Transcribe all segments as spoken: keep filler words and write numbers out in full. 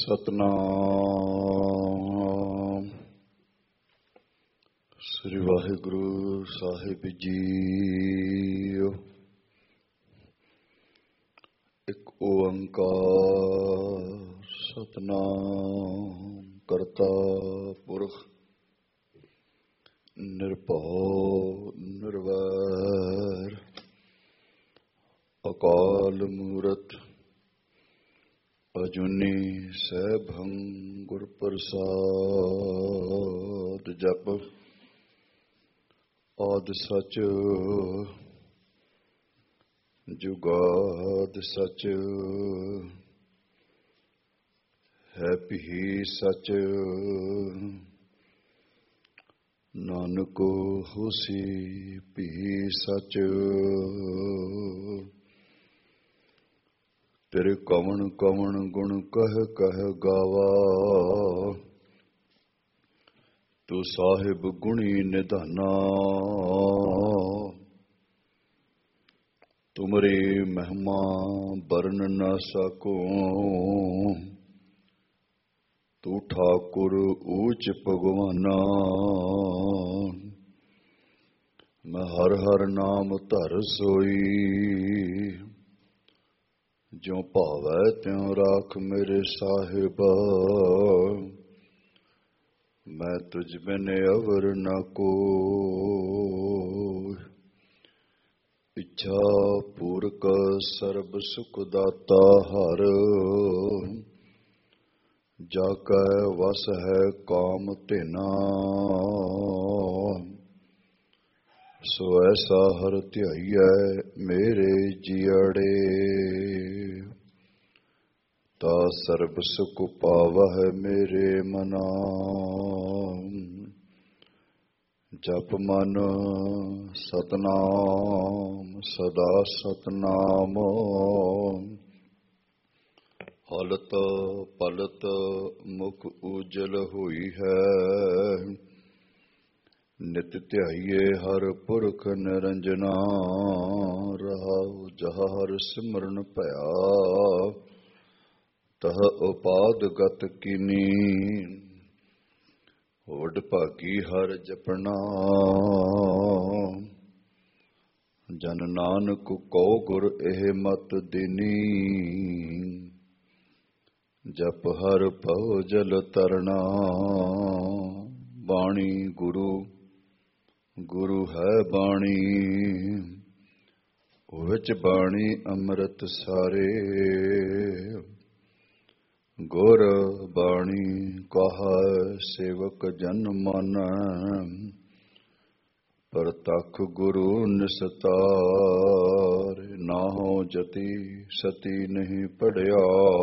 ਸਤਨਾਮ ਸ੍ਰੀ ਵਾਹਿਗੁਰੂ ਸਾਹਿਬ JIO. ਇੱਕ ਓੰਕਾਰ ਸਤਨਾਮ ਕਰਤਾ ਪੁਰਖ ਨਿਰਭਉ ਨਿਰਵੈਰ ਅਕਾਲ ਮੂਰਤ ਅਜੂਨੀ ਸੈਭੰ ਗੁਰ ਪ੍ਰਸਾਦ। ਜਪ ਆਦਿ ਸਚ ਜੁਗਾਦਿ ਸਚ ਹੈ ਭੀ ਸਚ ਨਾਨਕ ਹੋਸੀ ਭੀ ਸਚ। ਤੇਰੇ ਕਵਣ ਕਵਣ ਗੁਣ ਕਹਿ ਕਹਿ ਗਾਵਾ, ਤੂੰ ਸਾਹਿਬ ਗੁਣੀ ਨਿਧਾਨਾ। ਤੁਮਰੀ ਮਹਿਮਾ ਬਰਨ ਨਾ ਸਕੋ, ਤੂੰ ਠਾਕੁਰ ਊਚ ਭਗਵਾਨਾ। ਮੈਂ ਹਰ ਹਰ ਨਾਮ ਧਰ ਸੋਈ, ਜੋ ਭਾਵੈ ਤਿਉ ਰਾਖ ਮੇਰੇ ਸਾਹਿਬਾ। ਮੈਂ ਤੁਝ ਬਿਨ ਅਵਰ ਨ ਕੋਈ, ਇੱਛਾ ਪੂਰਕ ਸਰਬ ਸੁਖ ਦਾਤਾ ਹਰ। ਜਾ ਕੈ ਵਸ ਹੈ ਕਾਮ ਧਿਨਾ, ਸੋ ਐਸਾ ਹਰ ਧਿਆਈਐ ਮੇਰੇ ਜੀਅੜੇ। ਤਾ ਸਰਬ ਸੁਖ ਪਾਵਹਿ ਮੇਰੇ ਮਨਾ, ਜਪ ਮਨ ਸਤਨਾਮ ਸਦਾ ਸਤਨਾਮ। ਹਲਤ ਪਲਤ ਮੁਖ ਉਜਲ ਹੋਈ ਹੈ, ਨਿਤ ਧਿਆਈਏ ਹਰ ਪੁਰਖ ਨਿਰੰਜਨਾ। ਰਹਾਉ ਜਹ ਹਰ ਸਿਮਰਨ ਭਇਆ, ਤਹ ਉਪਾਦ ਗਤ ਕੀਨੀ। ਹੋਡ ਭਾਗੀ ਹਰ ਜਪਣਾ, ਜਨ ਨਾਨਕ ਕਉ ਗੁਰ ਇਹ ਮਤ ਦੇਨੀ। ਜਪ ਹਰ ਭਉ ਜਲ ਤਰਣਾ, ਬਾਣੀ ਗੁਰੂ ਗੁਰੂ ਹੈ ਬਾਣੀ। ਉਹ ਵਿੱਚ ਬਾਣੀ ਅੰਮ੍ਰਿਤ ਸਾਰੇ, ਗੁਰ ਬਾਣੀ ਕਹਾ ਸੇਵਕ ਜਨ ਮਨ। ਪ੍ਰਤਖ ਗੁਰੂ ਨਿਸਤਾਰ, ਨਾਹੋ ਜਤੀ ਸਤੀ ਨਹੀਂ ਪੜਿਆ।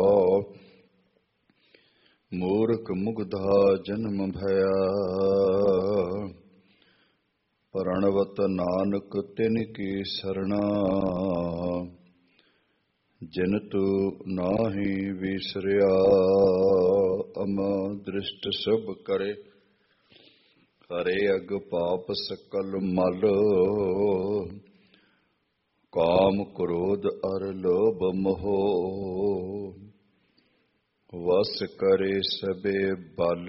ਮੂਰਖ ਮੁਗਧਾ ਜਨਮ ਭਇਆ, ਪ੍ਰਣਵਤ ਨਾਨਕ ਤਿਨ ਕੀ ਸਰਣਾ। ਜਿਨ ਤੂ ਨਾਹੀ ਵਿਸਰਿਆ, ਅਮ ਦ੍ਰਿਸ਼ਟ ਸਭ ਕਰੇ। ਹਰੇ ਅਗ ਪਾਪ ਸਕਲ ਮਲ, ਕਾਮ ਕ੍ਰੋਧ ਅਰ ਲੋਭ ਮੋਹ। ਵਸ ਕਰੇ ਸਬੇ ਬਲ,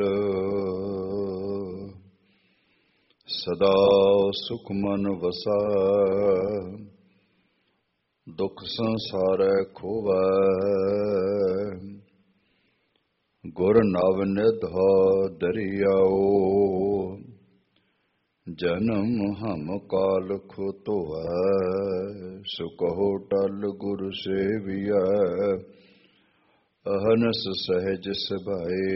ਸਦਾ ਸੁਖ ਮਨ ਵਸੈ। ਦੁਖ ਸੰਸਾਰੈ ਖੋਵੈ, ਗੁਰ ਨਵ ਨਿਧਿ ਦਰਿਆਓ। ਜਨਮ ਹਮ ਕਾਲ ਖੋ ਧੋਵੈ, ਸੋ ਕਹੋ ਟਲ ਗੁਰ ਸੇਵੀਐ। ਅਹਨਸ ਸਹਿਜ ਸੁਭਾਏ,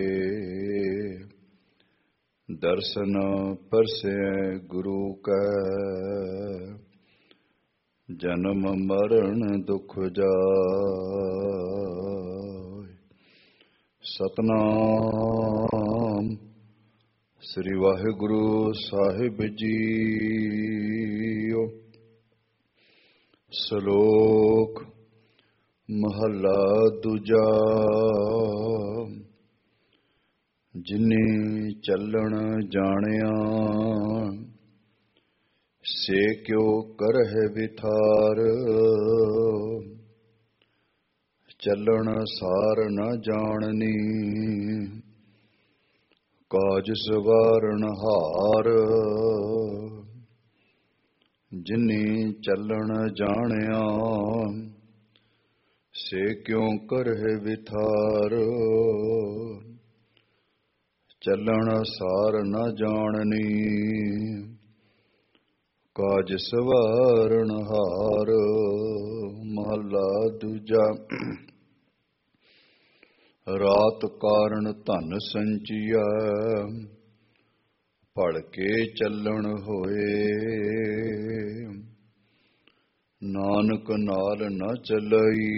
ਦਰਸ਼ਨ ਪਰਸੈ ਗੁਰੂ ਕੈ। ਜਨਮ ਮਰਨ ਦੁਖ ਜਾਇ। ਸਤਨਾਮ ਸ੍ਰੀ ਵਾਹਿਗੁਰੂ ਸਾਹਿਬ ਜੀਓ। ਸ਼ਲੋਕ ਮਹੱਲਾ ਦੂਜਾ। ਜਿਨੀ ਚੱਲਣ ਜਾਣਿਆ, ਸੇ ਕਿਉ ਕਰਹਿ ਵਿਥਾਰ। ਚੱਲਣ ਸਾਰ ਨ ਜਾਣਨੀ, ਕਾਜ ਸਵਾਰਨ ਹਾਰ। ਜਿਨੀ ਚੱਲਣ ਜਾਣਿਆ, ਸੇ ਕਿਉ ਕਰਹਿ ਵਿਥਾਰ। ਚੱਲਣ ਸਾਰ ਨ ਜਾਣਨੀ, ਕਾਜ ਸਵਾਰਨ ਹਾਰ। ਮਹੱਲਾ ਦੂਜਾ। ਰਾਤ ਕਾਰਨ ਧਨ ਸੰਚੀਐ, ਭਲਕੇ ਚੱਲਣ ਹੋਏ। ਨਾਨਕ ਨਾਲ ਨ ਚੱਲਈ,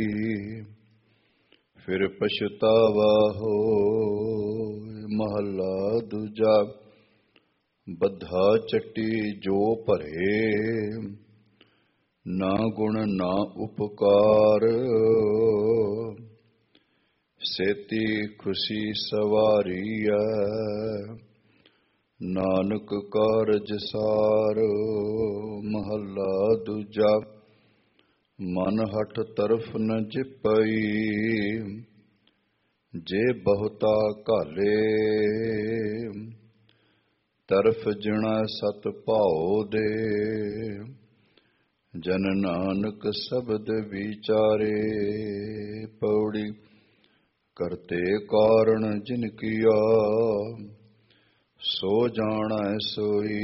ਫਿਰ ਪਛਤਾਵਾ ਹੋਇ। ਮਹੱਲਾ ਦੂਜਾ। ਬੱਧਾ ਚੱਟੀ ਜੋ ਭਰੇ, ਨਾ ਗੁਣ ਨਾ ਉਪਕਾਰ। ਸੇਤੀ ਖੁਸ਼ੀ ਸਵਾਰੀਐ, ਨਾਨਕ ਕਾਰਜ ਸਾਰ। ਮਹੱਲਾ ਦੂਜਾ। ਮਨ ਹਠ ਤਰਫ ਨ ਜਿਪਈ, ਜੇ ਬਹੁਤਾ ਘਾਲੇ। ਤਰਫ ਜਿਣਾ ਸਤ ਭਾਉ ਦੇ, ਜਨ ਨਾਨਕ ਸ਼ਬਦ ਵਿਚਾਰੇ। ਪੌੜੀ। ਕਰਤੇ ਕਾਰਣ ਜਿਨ ਕੀਆ, ਸੋ ਜਾਣੈ ਸੋਈ।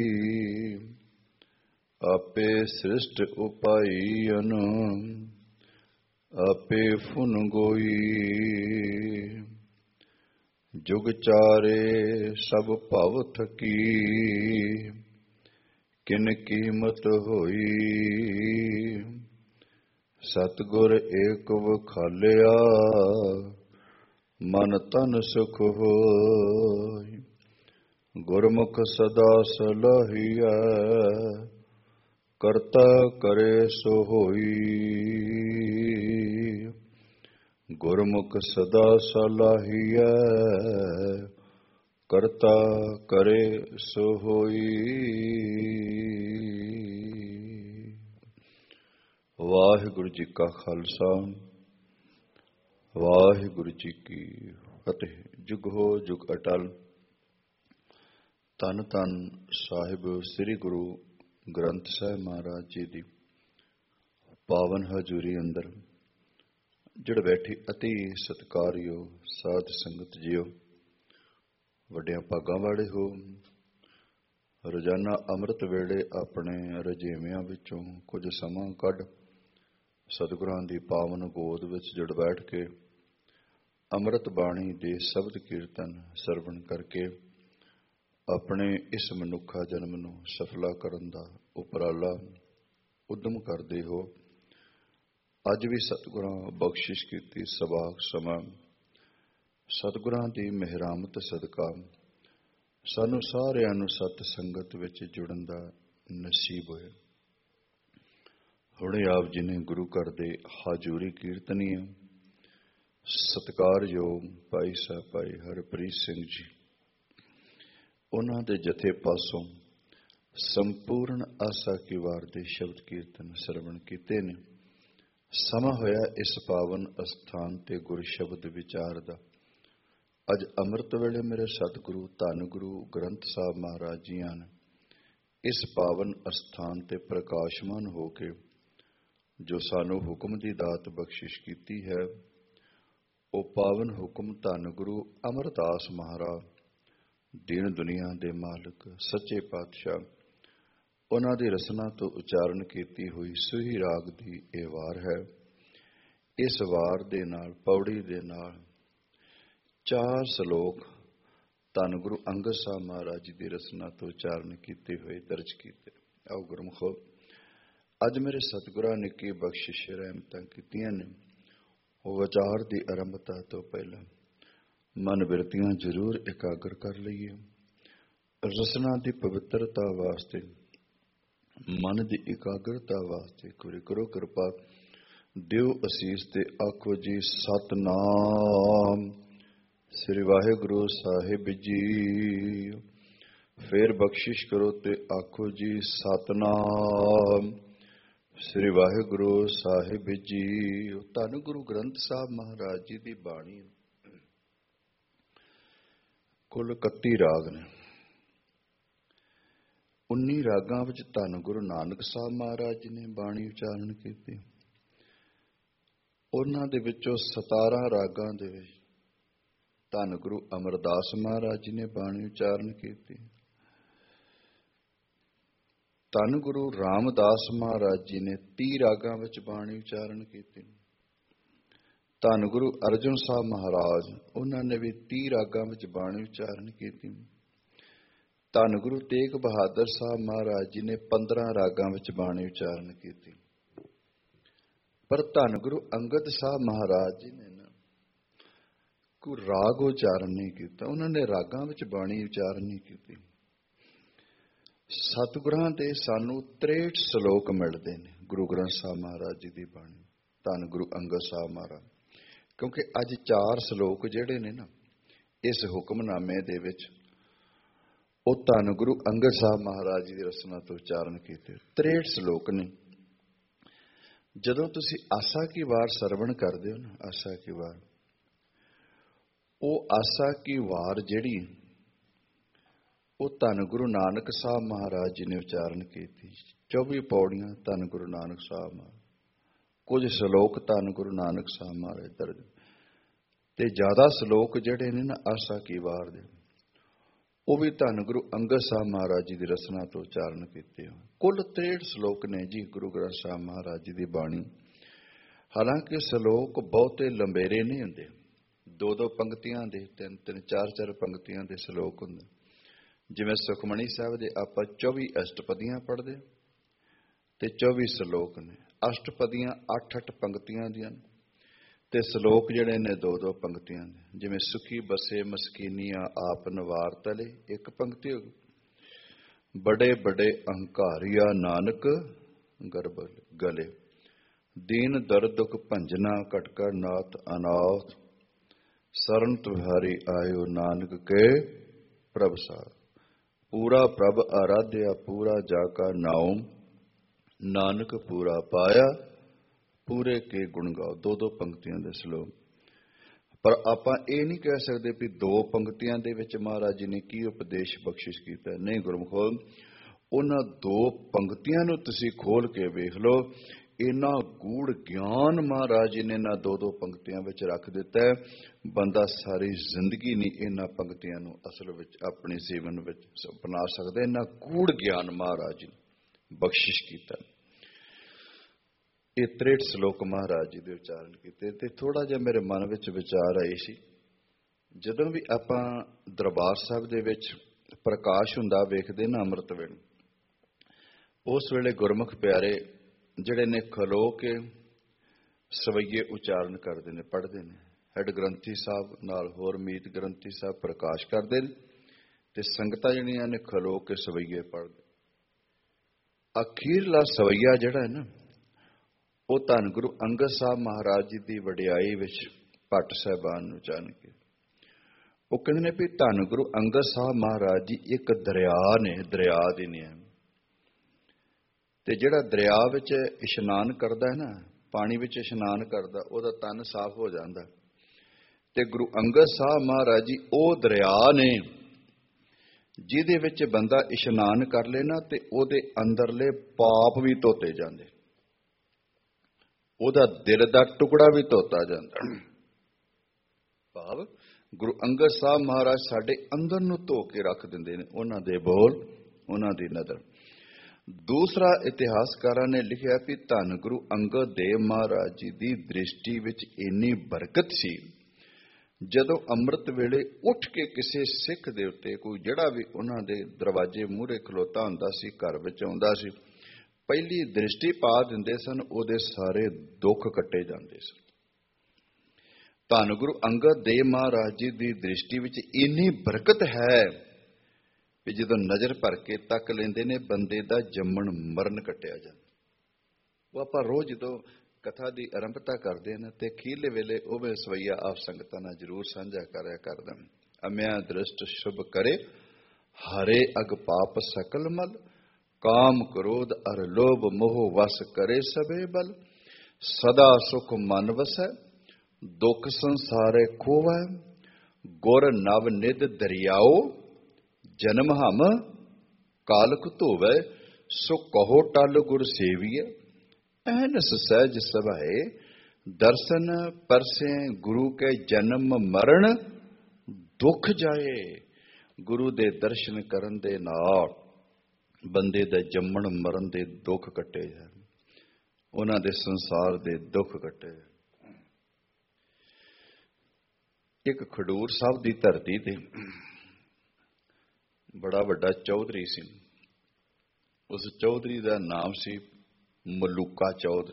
ਆਪੇ ਸ੍ਰਿਸ਼ਟ ਉਪਾਈਅਨ, ਆਪੇ ਫੁਨ ਗੋਈ। ਜੁਗ ਚਾਰੇ ਸਭ ਭਵ ਥਕੀ, ਕਿਨ ਕੀਮਤ ਹੋਈ। ਸਤਿਗੁਰ ਏਕ ਵਖਾਲਿਆ, ਮਨ ਤਨ ਸੁਖ ਹੋਇ। ਗੁਰਮੁਖ ਸਦਾ ਸਲਾਹੀਐ, ਕਰਤਾ ਕਰੇ ਸੋ ਹੋਈ। ਗੁਰਮੁਖ ਸਦਾ ਸਲਾਹੀਐ, ਕਰਤਾ ਕਰੇ ਸੋ ਹੋਈ। ਵਾਹਿਗੁਰੂ ਜੀ ਕਾ ਖਾਲਸਾ, ਵਾਹਿਗੁਰੂ ਜੀ ਕੀ ਫਤਿਹ। ਜੁਗ ਹੋ ਜੁਗ ਅਟਲ। ਧੰਨ ਧੰਨ ਸਾਹਿਬ ਸ੍ਰੀ ਗੁਰੂ ਗ੍ਰੰਥ ਸਾਹਿਬ ਮਹਾਰਾਜ ਜੀ ਦੀ ਪਾਵਨ ਹਜ਼ੂਰੀ ਅੰਦਰ ਜੁੜ ਬੈਠੀ ਅਤੀ ਸਤਿਕਾਰਯੋਗ ਸਾਧ ਸੰਗਤ ਜੀਓ, ਵੱਡਿਆਂ ਭਾਗਾਂ ਵਾਲੇ ਹੋ। ਰੋਜ਼ਾਨਾ ਅੰਮ੍ਰਿਤ ਵੇਲੇ ਆਪਣੇ ਰਜੇਵਿਆਂ ਵਿੱਚੋਂ ਕੁਝ ਸਮਾਂ ਕੱਢ ਸਤਿਗੁਰਾਂ ਦੀ ਪਾਵਨ ਗੋਦ ਵਿੱਚ ਜੁੜ ਬੈਠ ਕੇ ਅੰਮ੍ਰਿਤ ਬਾਣੀ ਦੇ ਸ਼ਬਦ ਕੀਰਤਨ ਸਰਵਣ ਕਰਕੇ ਆਪਣੇ ਇਸ ਮਨੁੱਖਾ ਜਨਮ ਨੂੰ ਸਫਲਾ ਕਰਨ ਦਾ ਉਪਰਾਲਾ ਉਦਮ ਕਰਦੇ ਹੋ। ਅੱਜ ਵੀ ਸਤਿਗੁਰਾਂ ਬਖਸ਼ਿਸ਼ ਕੀਤੀ ਸਬਾਕ ਸਮਾਂ ਸਤਿਗੁਰਾਂ ਦੀ ਮਿਹਰਾਮਤ ਸਦਕਾ ਸਾਨੂੰ ਸਾਰਿਆਂ ਨੂੰ ਸਤ ਸੰਗਤ ਵਿੱਚ ਜੁੜਨ ਦਾ ਨਸੀਬ ਹੋਇਆ। ਹੁਣੇ ਆਪ ਜੀ ਨੇ ਗੁਰੂ ਘਰ ਦੇ ਹਾਜ਼ੂਰੀ ਕੀਰਤਨੀ ਸਤਿਕਾਰਯੋਗ ਭਾਈ ਸਾਹਿਬ ਭਾਈ ਹਰਪ੍ਰੀਤ ਸਿੰਘ ਜੀ, ਉਹਨਾਂ ਦੇ ਜਥੇ ਪਾਸੋਂ ਸੰਪੂਰਨ ਆਸਾ ਕੀ ਵਾਰ ਦੇ ਸ਼ਬਦ ਕੀਰਤਨ ਸਰਵਣ ਕੀਤੇ ਨੇ। ਸਮਾਂ ਹੋਇਆ ਇਸ ਪਾਵਨ ਅਸਥਾਨ ਤੇ ਗੁਰ ਸ਼ਬਦ ਵਿਚਾਰ ਦਾ। ਅੱਜ ਅੰਮ੍ਰਿਤ ਵੇਲੇ ਮੇਰੇ ਸਤਿਗੁਰੂ ਧੰਨ ਗੁਰੂ ਗ੍ਰੰਥ ਸਾਹਿਬ ਮਹਾਰਾਜ ਜੀਆਂ ਨੇ ਇਸ ਪਾਵਨ ਅਸਥਾਨ ਤੇ ਪ੍ਰਕਾਸ਼ਮਾਨ ਹੋ ਕੇ ਜੋ ਸਾਨੂੰ ਹੁਕਮ ਦੀ ਦਾਤ ਬਖਸ਼ਿਸ਼ ਕੀਤੀ ਹੈ, ਉਹ ਪਾਵਨ ਹੁਕਮ ਧੰਨ ਗੁਰੂ ਅਮਰਦਾਸ ਮਹਾਰਾਜ, ਦੀਨ ਦੁਨੀਆ ਦੇ ਮਾਲਕ ਸੱਚੇ ਪਾਤਸ਼ਾਹ, ਉਹਨਾਂ ਦੀ ਰਸਨਾ ਤੋਂ ਉਚਾਰਨ ਕੀਤੀ ਹੋਈ ਸੂਹੀ ਰਾਗ ਦੀ ਇਹ ਵਾਰ ਹੈ। ਇਸ ਵਾਰ ਦੇ ਨਾਲ ਪੌੜੀ ਦੇ ਨਾਲ ਚਾਰ ਸ਼ਲੋਕ ਧੰਨ ਗੁਰੂ ਅੰਗਦ ਸਾਹਿਬ ਮਹਾਰਾਜ ਜੀ ਦੀ ਰਸਨਾ ਤੋਂ ਉਚਾਰਨ ਕੀਤੇ ਹੋਏ ਦਰਜ ਕੀਤੇ। ਆਓ ਗੁਰਮੁਖੋ, ਅੱਜ ਮੇਰੇ ਸਤਿਗੁਰਾਂ ਨੇ ਕੀ ਬਖਸ਼ਿਸ਼ ਰਹਿਮਤਾਂ ਕੀਤੀਆਂ ਨੇ, ਉਹ ਵਿਚਾਰ ਦੀ ਆਰੰਭਤਾ ਤੋਂ ਪਹਿਲਾਂ ਮਨ ਬਿਰਤੀਆਂ ਜ਼ਰੂਰ ਇਕਾਗਰ ਕਰ ਲਈਏ। ਰਸਨਾ ਦੀ ਪਵਿੱਤਰਤਾ ਵਾਸਤੇ, ਮਨ ਦੀ ਇਕਾਗਰਤਾ ਵਾਸਤੇ ਕੁਰੀ ਕਰੋ ਕਿਰਪਾ, ਦਿਓ ਅਸੀਸ ਤੇ ਆਖੋ ਜੀ ਸਤਨਾਮ ਸ੍ਰੀ ਵਾਹਿਗੁਰੂ ਸਾਹਿਬ ਜੀ। ਫਿਰ ਬਖਸ਼ਿਸ਼ ਕਰੋ ਤੇ ਆਖੋ ਜੀ ਸਤਨਾਮ ਸ੍ਰੀ ਵਾਹਿਗੁਰੂ ਸਾਹਿਬ ਜੀ। ਧੰਨ ਗੁਰੂ ਗ੍ਰੰਥ ਸਾਹਿਬ ਮਹਾਰਾਜ ਜੀ ਦੀ ਬਾਣੀ ਕੁੱਲ ਇਕੱਤੀ ਰਾਗ ਨੇ। ਉੱਨੀ ਰਾਗਾਂ ਵਿੱਚ ਧੰਨ ਗੁਰੂ ਨਾਨਕ ਸਾਹਿਬ ਮਹਾਰਾਜ ਜੀ ਨੇ ਬਾਣੀ ਉਚਾਰਨ ਕੀਤੀ। ਉਹਨਾਂ ਦੇ ਵਿੱਚੋਂ ਸਤਾਰਾਂ ਰਾਗਾਂ ਦੇ ਵਿੱਚ ਧੰਨ ਗੁਰੂ ਅਮਰਦਾਸ ਮਹਾਰਾਜ ਜੀ ਨੇ ਬਾਣੀ ਉਚਾਰਨ ਕੀਤੀ। ਧੰਨ ਗੁਰੂ ਰਾਮਦਾਸ ਮਹਾਰਾਜ ਜੀ ਨੇ ਤੀਹ ਰਾਗਾਂ ਵਿੱਚ ਬਾਣੀ ਉਚਾਰਨ ਕੀਤੀ। ਧੰਨ ਗੁਰੂ ਅਰਜਨ ਸਾਹਿਬ ਮਹਾਰਾਜ ਉਹਨਾਂ ਨੇ ਵੀ ਤੀਹ ਰਾਗਾਂ ਵਿੱਚ ਬਾਣੀ ਉਚਾਰਨ ਕੀਤੀ। ਧੰਨ ਗੁਰੂ ਤੇਗ ਬਹਾਦਰ ਸਾਹਿਬ ਮਹਾਰਾਜ ਜੀ ਨੇ ਪੰਦਰਾਂ ਰਾਗਾਂ ਵਿੱਚ ਬਾਣੀ ਉਚਾਰਨ ਕੀਤੀ। ਪਰ ਧੰਨ ਗੁਰੂ ਅੰਗਦ ਸਾਹਿਬ ਮਹਾਰਾਜ ਜੀ ਨੇ ਨਾ ਕੋਈ ਰਾਗ ਉਚਾਰਨ ਨਹੀਂ ਕੀਤਾ। ਉਹਨਾਂ ਨੇ ਰਾਗਾਂ ਵਿੱਚ ਬਾਣੀ ਉਚਾਰਨ ਨਹੀਂ ਕੀਤੀ। ਸਤਿਗੁਰਾਂ ਦੇ ਸਾਨੂੰ ਤ੍ਰੇਹਠ ਸਲੋਕ ਮਿਲਦੇ ਨੇ ਗੁਰੂ ਗ੍ਰੰਥ ਸਾਹਿਬ ਮਹਾਰਾਜ ਜੀ ਦੀ ਬਾਣੀ, ਧੰਨ ਗੁਰੂ ਅੰਗਦ ਸਾਹਿਬ ਮਹਾਰਾਜ। ਕਿਉਂਕਿ ਅੱਜ ਚਾਰ ਸਲੋਕ ਜਿਹੜੇ ਨੇ ਨਾ ਇਸ ਹੁਕਮਨਾਮੇ ਦੇ ਵਿੱਚ ਉਹ ਧੰਨ ਗੁਰੂ ਅੰਗਦ ਸਾਹਿਬ ਮਹਾਰਾਜ ਜੀ ਦੀ ਰਚਨਾ ਤੋਂ ਉਚਾਰਨ ਕੀਤੇ। ਤ੍ਰੇਹਠ ਸਲੋਕ ਨੇ। ਜਦੋਂ ਤੁਸੀਂ ਆਸਾ ਕੀ ਵਾਰ ਸਰਵਣ ਕਰਦੇ ਹੋ ਨਾ, ਆਸਾ ਕੀ ਵਾਰ, ਉਹ ਆਸਾ ਕੀ ਵਾਰ ਜਿਹੜੀ ਉਹ ਧੰਨ ਗੁਰੂ ਨਾਨਕ ਸਾਹਿਬ ਮਹਾਰਾਜ ਜੀ ਨੇ ਉਚਾਰਨ ਕੀਤੀ। ਚੌਵੀ ਪੌੜੀਆਂ ਧੰਨ ਗੁਰੂ ਨਾਨਕ ਸਾਹਿਬ ਮਹਾਰਾਜ, ਕੁਝ ਸਲੋਕ ਧੰਨ ਗੁਰੂ ਨਾਨਕ ਸਾਹਿਬ ਮਹਾਰਾਜ ਦਰਜ, ਤੇ ਜ਼ਿਆਦਾ ਸਲੋਕ ਜਿਹੜੇ ਨੇ ਨਾ ਆਸਾ ਕੀ ਵਾਰ ਦੇ ਉਹ ਵੀ ਧੰਨ ਗੁਰੂ ਅੰਗਦ ਸਾਹਿਬ ਮਹਾਰਾਜ ਜੀ ਦੀ ਰਚਨਾ ਤੋਂ ਉਚਾਰਨ ਕੀਤੇ। ਕੁੱਲ ਤ੍ਰੇਹਠ ਸਲੋਕ ਨੇ ਜੀ ਗੁਰੂ ਗ੍ਰੰਥ ਸਾਹਿਬ ਮਹਾਰਾਜ ਜੀ ਦੀ ਬਾਣੀ। ਹਾਲਾਂਕਿ ਸਲੋਕ ਬਹੁਤੇ ਲੰਬੇਰੇ ਨਹੀਂ ਹੁੰਦੇ, ਦੋ ਦੋ ਪੰਕਤੀਆਂ ਦੇ, ਤਿੰਨ ਤਿੰਨ ਚਾਰ ਚਾਰ ਪੰਕਤੀਆਂ ਦੇ ਸਲੋਕ ਹੁੰਦੇ। ਜਿਵੇਂ ਸੁਖਮਣੀ ਸਾਹਿਬ ਦੇ ਆਪਾਂ ਚੌਵੀ ਅਸ਼ਟਪਦੀਆਂ ਪੜ੍ਹਦੇ ਤੇ ਚੌਵੀ ਸਲੋਕ ਨੇ। ਅਸ਼ਟਪਦੀਆਂ ਅੱਠ ਅੱਠ ਪੰਕਤੀਆਂ ਦੀਆਂ ਤੇ ਸਲੋਕ ਜਿਹੜੇ ਨੇ ਦੋ ਦੋ ਪੰਕਤੀਆਂ ਦੇ। ਜਿਵੇਂ ਸੁਖੀ ਬਸੇ ਮਸਕੀਨੀਆਂ ਆਪ ਨਵਾਰ ਤਲੇ, ਇੱਕ ਪੰਕਤੀ ਹੋ ਗਈ। ਬੜੇ ਬੜੇ ਅਹੰਕਾਰੀਆ ਨਾਨਕ ਗਰਭ ਗਲੇ, ਦੀਨ ਦਰਦ ਦੁਖ ਭੰਜਨਾ ਕਟਕਰ ਨਾਥ ਅਨਾਥ, ਸਰਨ ਤੁਹਾਰੀ ਆਇਓ ਨਾਨਕ ਕੇ ਪ੍ਰਭ ਸਾਰ, ਪੂਰਾ ਪ੍ਰਭ ਆਰਾਧਿਆ ਪੂਰਾ ਜਾ ਕਾ ਨਾਉ, ਨਾਨਕ ਪੂਰਾ ਪਾਇਆ ਪੂਰੇ ਕੇ ਗੁਣ ਗਾਓ। ਦੋ ਦੋ ਪੰਕਤੀਆਂ ਦੇ ਸਲੋਕ। ਪਰ ਆਪਾਂ ਇਹ ਨਹੀਂ ਕਹਿ ਸਕਦੇ ਵੀ ਦੋ ਪੰਕਤੀਆਂ ਦੇ ਵਿੱਚ ਮਹਾਰਾਜ ਜੀ ਨੇ ਕੀ ਉਪਦੇਸ਼ ਬਖਸ਼ਿਸ਼ ਕੀਤਾ। ਨਹੀਂ ਗੁਰਮੁਖੋ, ਉਹਨਾਂ ਦੋ ਪੰਕਤੀਆਂ ਨੂੰ ਤੁਸੀਂ ਖੋਲ ਕੇ ਵੇਖ ਲਓ। ਇੰਨਾ ਗੂੜ ਗਿਆਨ ਮਹਾਰਾਜ ਜੀ ਨੇ ਨਾ ਦੋ ਦੋ ਪੰਕਤੀਆਂ ਵਿੱਚ ਰੱਖ ਦਿੱਤਾ ਹੈ। ਬੰਦਾ ਸਾਰੀ ਜ਼ਿੰਦਗੀ ਨਹੀਂ ਇਹਨਾਂ ਪੰਕਤੀਆਂ ਨੂੰ ਅਸਲ ਵਿੱਚ ਆਪਣੇ ਜੀਵਨ ਵਿੱਚ ਅਪਣਾ ਸਕਦਾ। ਇੰਨਾ ਗੂੜ ਗਿਆਨ ਮਹਾਰਾਜ ਜੀ ਨੇ ਬਖਸ਼ਿਸ਼ ਕੀਤਾ। ਇਹ ਤ੍ਰੇਹਠ ਸਲੋਕ ਮਹਾਰਾਜ ਜੀ ਦੇ ਉਚਾਰਨ ਕੀਤੇ। ਤੇ ਥੋੜਾ ਜਿਹਾ ਮੇਰੇ ਮਨ ਵਿੱਚ ਵਿਚਾਰ ਆਏ ਸੀ, ਜਦੋਂ ਵੀ ਆਪਾਂ ਦਰਬਾਰ ਸਾਹਿਬ ਦੇ ਵਿੱਚ ਪ੍ਰਕਾਸ਼ ਹੁੰਦਾ ਵੇਖਦੇ ਨਾ ਅੰਮ੍ਰਿਤ ਵੇਲੇ, ਉਸ ਵੇਲੇ ਗੁਰਮੁਖ ਪਿਆਰੇ ਜਿਹੜੇ ਨੇ ਖਲੋ ਕੇ ਸਵਈਏ ਉਚਾਰਨ ਕਰਦੇ ਨੇ, ਪੜ੍ਹਦੇ ਨੇ। ਹੈਡ ਗ੍ਰੰਥੀ ਸਾਹਿਬ ਨਾਲ ਹੋਰ ਮੀਤ ਗ੍ਰੰਥੀ ਸਾਹਿਬ ਪ੍ਰਕਾਸ਼ ਕਰਦੇ ਨੇ ਤੇ ਸੰਗਤਾਂ ਜਿਹੜੀਆਂ ਨੇ ਖਲੋ ਕੇ ਸਵਈਏ ਪੜ੍ਹਦੇ। ਅਖੀਰਲਾ ਸਵਈਆ ਜਿਹੜਾ ਹੈ ਨਾ ਉਹ ਧੰਨ ਗੁਰੂ ਅੰਗਦ ਸਾਹਿਬ ਮਹਾਰਾਜ ਜੀ ਦੀ ਵਡਿਆਈ ਵਿੱਚ ਭੱਟ ਸਾਹਿਬਾਨ ਨੂੰ ਉਚਾਰਨ ਕੀਤਾ। ਉਹ ਕਹਿੰਦੇ ਨੇ ਵੀ ਧੰਨ ਗੁਰੂ ਅੰਗਦ ਸਾਹਿਬ ਮਹਾਰਾਜ ਜੀ ਇੱਕ ਦਰਿਆ ਨੇ, ਦਰਿਆ ਦੇ ਨਿਯਮ। ਤੇ ਜਿਹੜਾ ਦਰਿਆ ਵਿੱਚ ਇਸ਼ਨਾਨ ਕਰਦਾ ਹੈ ਨਾ, ਪਾਣੀ ਵਿੱਚ ਇਸ਼ਨਾਨ ਕਰਦਾ, ਉਹਦਾ ਤਨ ਸਾਫ਼ ਹੋ ਜਾਂਦਾ। ਤੇ ਗੁਰੂ ਅੰਗਦ ਸਾਹਿਬ ਮਹਾਰਾਜ ਜੀ ਉਹ ਦਰਿਆ ਨੇ ਜਿਹਦੇ ਵਿੱਚ ਬੰਦਾ ਇਸ਼ਨਾਨ ਕਰ ਲੈਣਾ ਤੇ ਉਹਦੇ ਅੰਦਰਲੇ ਪਾਪ ਵੀ ਧੋਤੇ ਜਾਂਦੇ, ਉਹਦਾ ਦਿਲ ਦਾ ਟੁਕੜਾ ਵੀ ਧੋਤਾ ਜਾਂਦਾ। ਭਾਵ ਗੁਰੂ ਅੰਗਦ ਸਾਹਿਬ ਮਹਾਰਾਜ ਸਾਡੇ ਅੰਦਰ ਨੂੰ ਧੋ ਕੇ ਰੱਖ ਦਿੰਦੇ ਨੇ, ਉਹਨਾਂ ਦੇ ਬੋਲ, ਉਹਨਾਂ ਦੀ ਨਜ਼ਰ। ਦੂਸਰਾ ਇਤਿਹਾਸਕਾਰਾਂ ਨੇ ਲਿਖਿਆ ਕਿ ਧੰਨ ਗੁਰੂ ਅੰਗਦ ਦੇਵ ਮਹਾਰਾਜ ਜੀ ਦੀ ਦ੍ਰਿਸ਼ਟੀ ਵਿੱਚ ਇੰਨੀ ਬਰਕਤ ਸੀ, ਜਦੋਂ ਅੰਮ੍ਰਿਤ ਵੇਲੇ ਉੱਠ ਕੇ ਕਿਸੇ ਸਿੱਖ ਦੇ ਉੱਤੇ ਕੋਈ ਜਿਹੜਾ ਵੀ ਉਹਨਾਂ ਦੇ ਦਰਵਾਜ਼ੇ ਮੂਹਰੇ ਖਲੋਤਾ ਹੁੰਦਾ ਸੀ, ਘਰ ਵਿੱਚ ਆਉਂਦਾ ਸੀ, ਪਹਿਲੀ ਦ੍ਰਿਸ਼ਟੀ ਪਾ ਦਿੰਦੇ ਸਨ, ਉਹਦੇ ਸਾਰੇ ਦੁੱਖ ਕੱਟੇ ਜਾਂਦੇ ਸਨ। ਧੰਨ ਗੁਰੂ ਅੰਗਦ ਦੇਵ ਮਹਾਰਾਜ ਜੀ ਦੀ ਦ੍ਰਿਸ਼ਟੀ ਵਿੱਚ ਇੰਨੀ ਬਰਕਤ ਹੈ ਵੀ ਜਦੋਂ ਨਜ਼ਰ ਭਰ ਕੇ ਤੱਕ ਲੈਂਦੇ ਨੇ, ਬੰਦੇ ਦਾ ਜੰਮਣ ਮਰਨ ਕੱਟਿਆ ਜਾਂਦਾ। ਉਹ ਆਪਾਂ ਰੋਜ਼ ਜਦੋਂ ਕਥਾ ਦੀ ਆਰੰਭਤਾ ਕਰਦੇ ਨੇ ਤੇ ਅਖੀਰਲੇ ਵੇਲੇ ਉਹ ਵੀ ਸਵਈਆ ਆਪ ਸੰਗਤਾਂ ਨਾਲ ਜ਼ਰੂਰ ਸਾਂਝਾ ਕਰਿਆ ਕਰਦਾ। ਅਮਿਆ ਦ੍ਰਿਸ਼ਟ ਸ਼ੁਭ ਕਰੇ, ਹਰੇ ਅਗ ਪਾਪ ਸਕਲ ਮਲ, ਕਾਮ ਕ੍ਰੋਧ ਅਰ ਲੋਭ ਮੋਹ ਵਸ ਕਰੇ ਸਭੇ ਬਲ। ਸਦਾ ਸੁਖ ਮਨ ਵਸੈ ਦੁਖ ਸੰਸਾਰੇ ਖੋਵੈ। ਗੁਰ ਨਵ ਨਿਧ ਦਰਿਆਓ ਜਨਮ ਹਮ ਕਾਲਕ ਧੋਵੈ। ਸੋ ਕਹੋ ਟਲ ਗੁਰ ਸੇਵੀਐ ਐਨਸ ਸਹਿਜ ਸਭਾਏ। ਦਰਸ਼ਨ ਪਰਸੇ ਗੁਰੂ ਕੇ ਜਨਮ ਮਰਨ ਦੁੱਖ ਜਾਏ। ਗੁਰੂ ਦੇ ਦਰਸ਼ਨ ਕਰਨ ਦੇ ਨਾਲ ਬੰਦੇ ਦਾ ਜੰਮਣ ਮਰਨ ਦੇ ਦੁੱਖ ਕੱਟੇ ਜਾਣ, ਉਹਨਾਂ ਦੇ ਸੰਸਾਰ ਦੇ ਦੁੱਖ ਕੱਟੇ ਜਾਣ। ਇੱਕ ਖਡੂਰ ਸਾਹਿਬ ਦੀ ਧਰਤੀ ਤੇ ਬੜਾ ਵੱਡਾ ਚੌਧਰੀ ਸੀ। ਉਸ ਚੌਧਰੀ ਦਾ ਨਾਮ ਸੀ ਮਲੂਕਾ ਚੌਧਰੀ,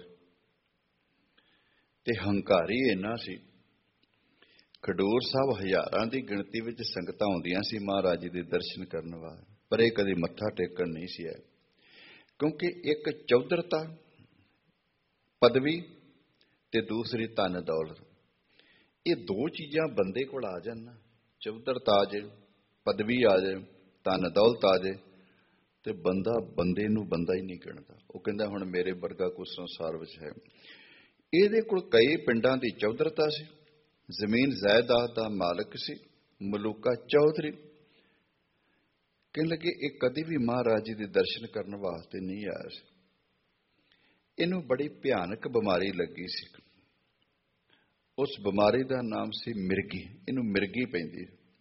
ਤੇ ਹੰਕਾਰੀ ਇੰਨਾ ਸੀ। ਖਡੂਰ ਸਾਹਿਬ ਹਜ਼ਾਰਾਂ ਦੀ ਗਿਣਤੀ ਵਿੱਚ ਸੰਗਤਾਂ ਆਉਂਦੀਆਂ ਸੀ ਮਹਾਰਾਜ ਜੀ ਦੇ ਦਰਸ਼ਨ ਕਰਨ ਵਾਸਤੇ, ਪਰ ਇਹ ਕਦੇ ਮੱਥਾ ਟੇਕਣ ਨਹੀਂ ਸੀ ਆਏ, ਕਿਉਂਕਿ ਇੱਕ ਚੌਧਰਤਾ ਪਦਵੀ ਤੇ ਦੂਸਰੀ ਧਨ ਦੌਲਤ, ਇਹ ਦੋ ਚੀਜ਼ਾਂ ਬੰਦੇ ਕੋਲ ਆ ਜਾਣ ਨਾ, ਚੌਧਰਤਾ ਆ ਜਾਏ, ਪਦਵੀ ਆ ਜਾਏ, ਧਨ ਦੌਲਤ ਆ ਜਾਏ, ਤੇ ਬੰਦਾ ਬੰਦੇ ਨੂੰ ਬੰਦਾ ਹੀ ਨਹੀਂ ਗਿਣਦਾ। ਉਹ ਕਹਿੰਦਾ ਹੁਣ ਮੇਰੇ ਵਰਗਾ ਕੋਈ ਸੰਸਾਰ ਵਿੱਚ ਹੈ। ਇਹਦੇ ਕੋਲ ਕਈ ਪਿੰਡਾਂ ਦੀ ਚੌਧਰਤਾ ਸੀ, ਜ਼ਮੀਨ ਜਾਇਦਾਦ ਦਾ ਮਾਲਕ ਸੀ ਮਲੂਕਾ ਚੌਧਰੀ। ਕਹਿਣ ਲੱਗੇ ਇਹ ਕਦੀ ਵੀ ਮਹਾਰਾਜ ਜੀ ਦੇ ਦਰਸ਼ਨ ਕਰਨ ਵਾਸਤੇ ਨਹੀਂ ਆਇਆ ਸੀ। ਇਹਨੂੰ ਬੜੀ ਭਿਆਨਕ ਬਿਮਾਰੀ ਲੱਗੀ ਸੀ। ਉਸ ਬਿਮਾਰੀ ਦਾ ਨਾਮ ਸੀ ਮਿਰਗੀ। ਇਹਨੂੰ ਮਿਰਗੀ ਪੈਂਦੀ।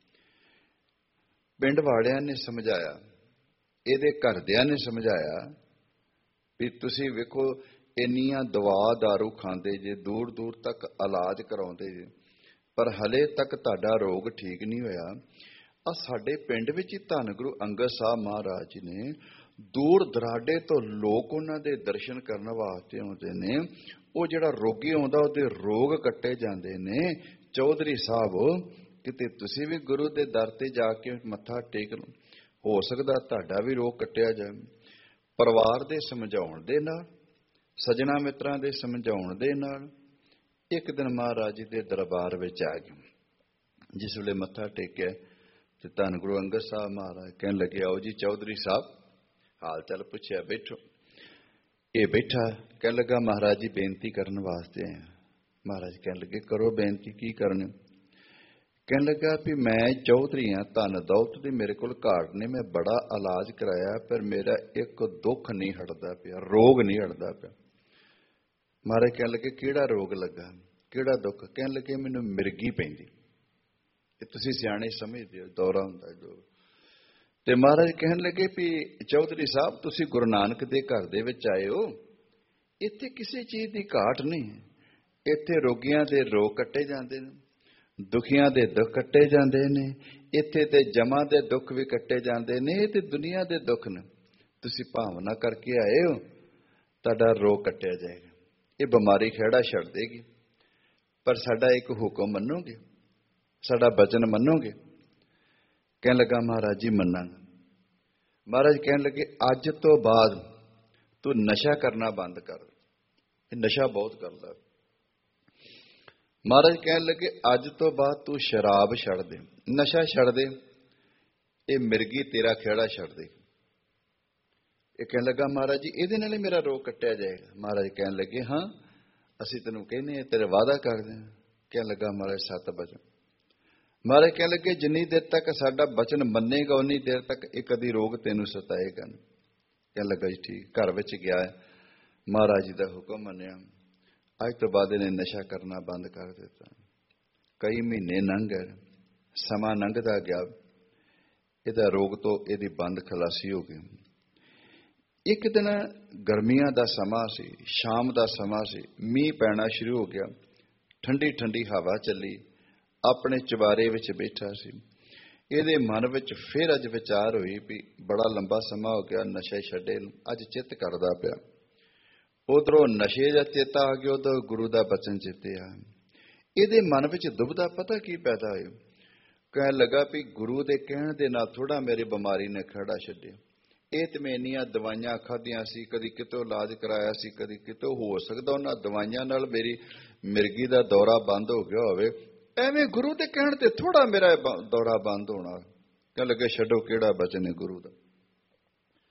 ਪਿੰਡ ਵਾਲਿਆਂ ਨੇ ਸਮਝਾਇਆ, ਇਹਦੇ ਘਰਦਿਆਂ ਨੇ ਸਮਝਾਇਆ ਵੀ ਤੁਸੀਂ ਵੇਖੋ ਇੰਨੀਆਂ ਦਵਾ ਦਾਰੂ ਖਾਂਦੇ ਜੇ, ਦੂਰ ਦੂਰ ਤੱਕ ਇਲਾਜ ਕਰਾਉਂਦੇ ਜੇ, ਪਰ ਹਲੇ ਤੱਕ ਤੁਹਾਡਾ ਰੋਗ ਠੀਕ ਨਹੀਂ ਹੋਇਆ। ਆ ਸਾਡੇ ਪਿੰਡ ਵਿੱਚ ਹੀ ਧੰਨ ਗੁਰੂ ਅੰਗਦ ਸਾਹਿਬ ਮਹਾਰਾਜ ਜੀ ਨੇ ਦੂਰ ਦਰਾਡੇ ਤੋਂ ਲੋਕ ਉਹਨਾਂ ਦੇ ਦਰਸ਼ਨ ਕਰਨ ਵਾਸਤੇ ਆਉਂਦੇ ਨੇ। ਉਹ ਜਿਹੜਾ ਰੋਗੀ ਆਉਂਦਾ ਉਹਦੇ ਰੋਗ ਕੱਟੇ ਜਾਂਦੇ ਨੇ। ਚੌਧਰੀ ਸਾਹਿਬ ਕਿਤੇ ਤੁਸੀਂ ਵੀ ਗੁਰੂ ਦੇ ਦਰ ਤੇ ਜਾ ਕੇ ਮੱਥਾ ਟੇਕ ਲਓ, ਹੋ ਸਕਦਾ ਤੁਹਾਡਾ ਵੀ ਰੋਗ ਕੱਟਿਆ ਜਾਵੇ। ਪਰਿਵਾਰ ਦੇ ਸਮਝਾਉਣ ਦੇ ਨਾਲ, ਸੱਜਣਾ ਮਿੱਤਰਾਂ ਦੇ ਸਮਝਾਉਣ ਦੇ ਨਾਲ ਇੱਕ ਦਿਨ ਮਹਾਰਾਜ ਜੀ ਦੇ ਦਰਬਾਰ ਵਿੱਚ ਆ ਗਏ। ਜਿਸ ਵੇਲੇ ਮੱਥਾ ਟੇਕਿਆ ਤੇ ਧੰਨ ਗੁਰੂ ਅੰਗਦ ਸਾਹਿਬ ਮਹਾਰਾਜ ਕਹਿਣ ਲੱਗੇ, ਆਓ ਜੀ ਚੌਧਰੀ ਸਾਹਿਬ, ਹਾਲ ਚਾਲ ਪੁੱਛਿਆ, ਬੈਠੋ। ਇਹ ਬੈਠਾ, ਕਹਿਣ ਲੱਗਾ ਮਹਾਰਾਜ ਜੀ ਬੇਨਤੀ ਕਰਨ ਵਾਸਤੇ ਆਇਆ। ਮਹਾਰਾਜ ਕਹਿਣ ਲੱਗੇ ਕਰੋ ਬੇਨਤੀ, ਕੀ ਕਰਨੀ? ਕਹਿਣ ਲੱਗਾ ਵੀ ਮੈਂ ਚੌਧਰੀ ਹਾਂ, ਧਨ ਦੌਲਤ ਦੀ ਮੇਰੇ ਕੋਲ ਘਾਟ ਨੇ, ਮੈਂ ਬੜਾ ਇਲਾਜ ਕਰਾਇਆ ਪਰ ਮੇਰਾ ਇੱਕ ਦੁੱਖ ਨਹੀਂ ਹਟਦਾ ਪਿਆ, ਰੋਗ ਨਹੀਂ ਹਟਦਾ ਪਿਆ। ਮਹਾਰਾਜ ਕਹਿਣ ਲੱਗੇ ਕਿਹੜਾ ਰੋਗ ਲੱਗਾ, ਕਿਹੜਾ ਦੁੱਖ? ਕਹਿਣ ਲੱਗੇ ਮੈਨੂੰ ਮਿਰਗੀ ਪੈਂਦੀ। ਇਹ ਤੁਸੀਂ ਸਿਆਣੇ ਸਮਝਦੇ ਹੋ, ਦੌਰਾ ਹੁੰਦਾ ਜੋ। ਤੇ ਮਹਾਰਾਜ ਕਹਿਣ ਲੱਗੇ ਵੀ ਚੌਧਰੀ ਸਾਹਿਬ ਤੁਸੀਂ ਗੁਰੂ ਨਾਨਕ ਦੇ ਘਰ ਦੇ ਵਿੱਚ ਆਏ ਹੋ, ਇੱਥੇ ਕਿਸੇ ਚੀਜ਼ ਦੀ ਘਾਟ ਨਹੀਂ, ਇੱਥੇ ਰੋਗੀਆਂ ਦੇ ਰੋਗ ਕੱਟੇ ਜਾਂਦੇ ਨੇ, ਦੁਖੀਆਂ ਦੇ ਦੁੱਖ ਕੱਟੇ ਜਾਂਦੇ ਨੇ, ਇੱਥੇ ਤੇ ਜਮਾਂ ਦੇ ਦੁੱਖ ਵੀ ਕੱਟੇ ਜਾਂਦੇ ਨੇ। ਇਹ ਤੇ ਦੁਨੀਆ ਦੇ ਦੁੱਖ ਨੇ, ਤੁਸੀਂ ਭਾਵਨਾ ਕਰਕੇ ਆਏ ਹੋ, ਤੁਹਾਡਾ ਰੋਗ ਕੱਟਿਆ ਜਾਏਗਾ। ਇਹ ਬਿਮਾਰੀ ਖਹਿੜਾ ਛੱਡ ਦੇਗੀ, ਪਰ ਸਾਡਾ ਇੱਕ ਹੁਕਮ ਮੰਨੋਗੇ, ਸਾਡਾ ਬਚਨ ਮੰਨੋਗੇ? ਕਹਿਣ ਲੱਗਾ ਮਹਾਰਾਜ ਜੀ ਮੰਨਾਂਗਾ। ਮਹਾਰਾਜ ਕਹਿਣ ਲੱਗੇ ਅੱਜ ਤੋਂ ਬਾਅਦ ਤੂੰ ਨਸ਼ਾ ਕਰਨਾ ਬੰਦ ਕਰ, ਇਹ ਨਸ਼ਾ ਬਹੁਤ ਕਰਦਾ। ਮਹਾਰਾਜ ਕਹਿਣ ਲੱਗੇ ਅੱਜ ਤੋਂ ਬਾਅਦ ਤੂੰ ਸ਼ਰਾਬ ਛੱਡ ਦੇ, ਨਸ਼ਾ ਛੱਡ ਦੇ, ਇਹ ਮਿਰਗੀ ਤੇਰਾ ਖਹਿੜਾ ਛੱਡ ਦੇ। ਇਹ ਕਹਿਣ ਲੱਗਾ ਮਹਾਰਾਜ ਜੀ ਇਹਦੇ ਨਾਲ ਹੀ ਮੇਰਾ ਰੋਗ ਕੱਟਿਆ ਜਾਏਗਾ। ਮਹਾਰਾਜ ਕਹਿਣ ਲੱਗੇ ਹਾਂ ਅਸੀਂ ਤੈਨੂੰ ਕਹਿੰਦੇ ਤੇਰੇ ਵਾਅਦਾ ਕਰਦੇ ਹਾਂ। ਕਹਿਣ ਲੱਗਾ ਮਹਾਰਾਜ ਸੱਤ ਬਚਨ। ਮਹਾਰਾਜ ਕਹਿਣ ਲੱਗੇ ਜਿੰਨੀ ਦੇਰ ਤੱਕ ਸਾਡਾ ਬਚਨ ਮੰਨੇਗਾ ਉਨੀ ਦੇਰ ਤੱਕ ਇਹ ਕਦੀ ਰੋਗ ਤੈਨੂੰ ਸਤਾਏਗਾ। ਕਹਿਣ ਲੱਗਾ ਜੀ ਠੀਕ। ਘਰ ਵਿੱਚ ਗਿਆ, ਮਹਾਰਾਜ ਜੀ ਦਾ ਹੁਕਮ ਮੰਨਿਆ। ਅੱਜ ਤੋਂ ਬਾਅਦ ਇਹਨੇ ਨਸ਼ਾ ਕਰਨਾ ਬੰਦ ਕਰ ਦਿੱਤਾ। ਕਈ ਮਹੀਨੇ ਲੰਘ ਗਏ, ਸਮਾਂ ਲੰਘਦਾ ਗਿਆ, ਇਹਦਾ ਰੋਗ ਤੋਂ ਇਹਦੀ ਬੰਦ ਖਲਾਸੀ ਹੋ ਗਈ। ਇੱਕ ਦਿਨ ਗਰਮੀਆਂ ਦਾ ਸਮਾਂ ਸੀ, ਸ਼ਾਮ ਦਾ ਸਮਾਂ ਸੀ, ਮੀਂਹ ਪੈਣਾ ਸ਼ੁਰੂ ਹੋ ਗਿਆ, ਠੰਡੀ ਠੰਡੀ ਹਵਾ ਚੱਲੀ। ਆਪਣੇ ਚੁਬਾਰੇ ਵਿੱਚ ਬੈਠਾ ਸੀ, ਇਹਦੇ ਮਨ ਵਿੱਚ ਫਿਰ ਅੱਜ ਵਿਚਾਰ ਹੋਈ ਵੀ ਬੜਾ ਲੰਬਾ ਸਮਾਂ ਹੋ ਗਿਆ ਨਸ਼ੇ ਛੱਡੇ, ਅੱਜ ਚਿੱਤ ਕਰਦਾ ਪਿਆ। ਉਧਰੋਂ ਨਸ਼ੇ ਦਾ ਚੇਤਾ ਆ ਗਿਆ, ਉਧਰੋਂ ਗੁਰੂ ਦਾ ਬਚਨ ਚੇਤੇ ਆ। ਇਹਦੇ ਮਨ ਵਿੱਚ ਦੁਬਦਾ ਪਤਾ ਕੀ ਪੈਦਾ ਹੋਇਆ। ਕਹਿਣ ਲੱਗਾ ਵੀ ਗੁਰੂ ਦੇ ਕਹਿਣ ਦੇ ਨਾਲ ਥੋੜਾ ਮੇਰੀ ਬਿਮਾਰੀ ਨੇ ਖੜਾ ਛੱਡਿਆ। ਇਹ ਤੇ ਮੈਂ ਇੰਨੀਆਂ ਦਵਾਈਆਂ ਖਾਧੀਆਂ ਸੀ, ਕਦੀ ਕਿਤੋਂ ਇਲਾਜ ਕਰਾਇਆ ਸੀ, ਕਦੀ ਕਿਤੋਂ, ਹੋ ਸਕਦਾ ਉਹਨਾਂ ਦਵਾਈਆਂ ਨਾਲ ਮੇਰੀ ਮਿਰਗੀ ਦਾ ਦੌਰਾ ਬੰਦ ਹੋ ਗਿਆ ਹੋਵੇ, ਐਵੇਂ ਗੁਰੂ ਦੇ ਕਹਿਣ ਤੇ ਥੋੜਾ ਮੇਰਾ ਦੌਰਾ ਬੰਦ ਹੋਣਾ। ਕਹਿਣ ਲੱਗੇ ਛੱਡੋ, ਕਿਹੜਾ ਬਚਨ ਹੈ ਗੁਰੂ ਦਾ।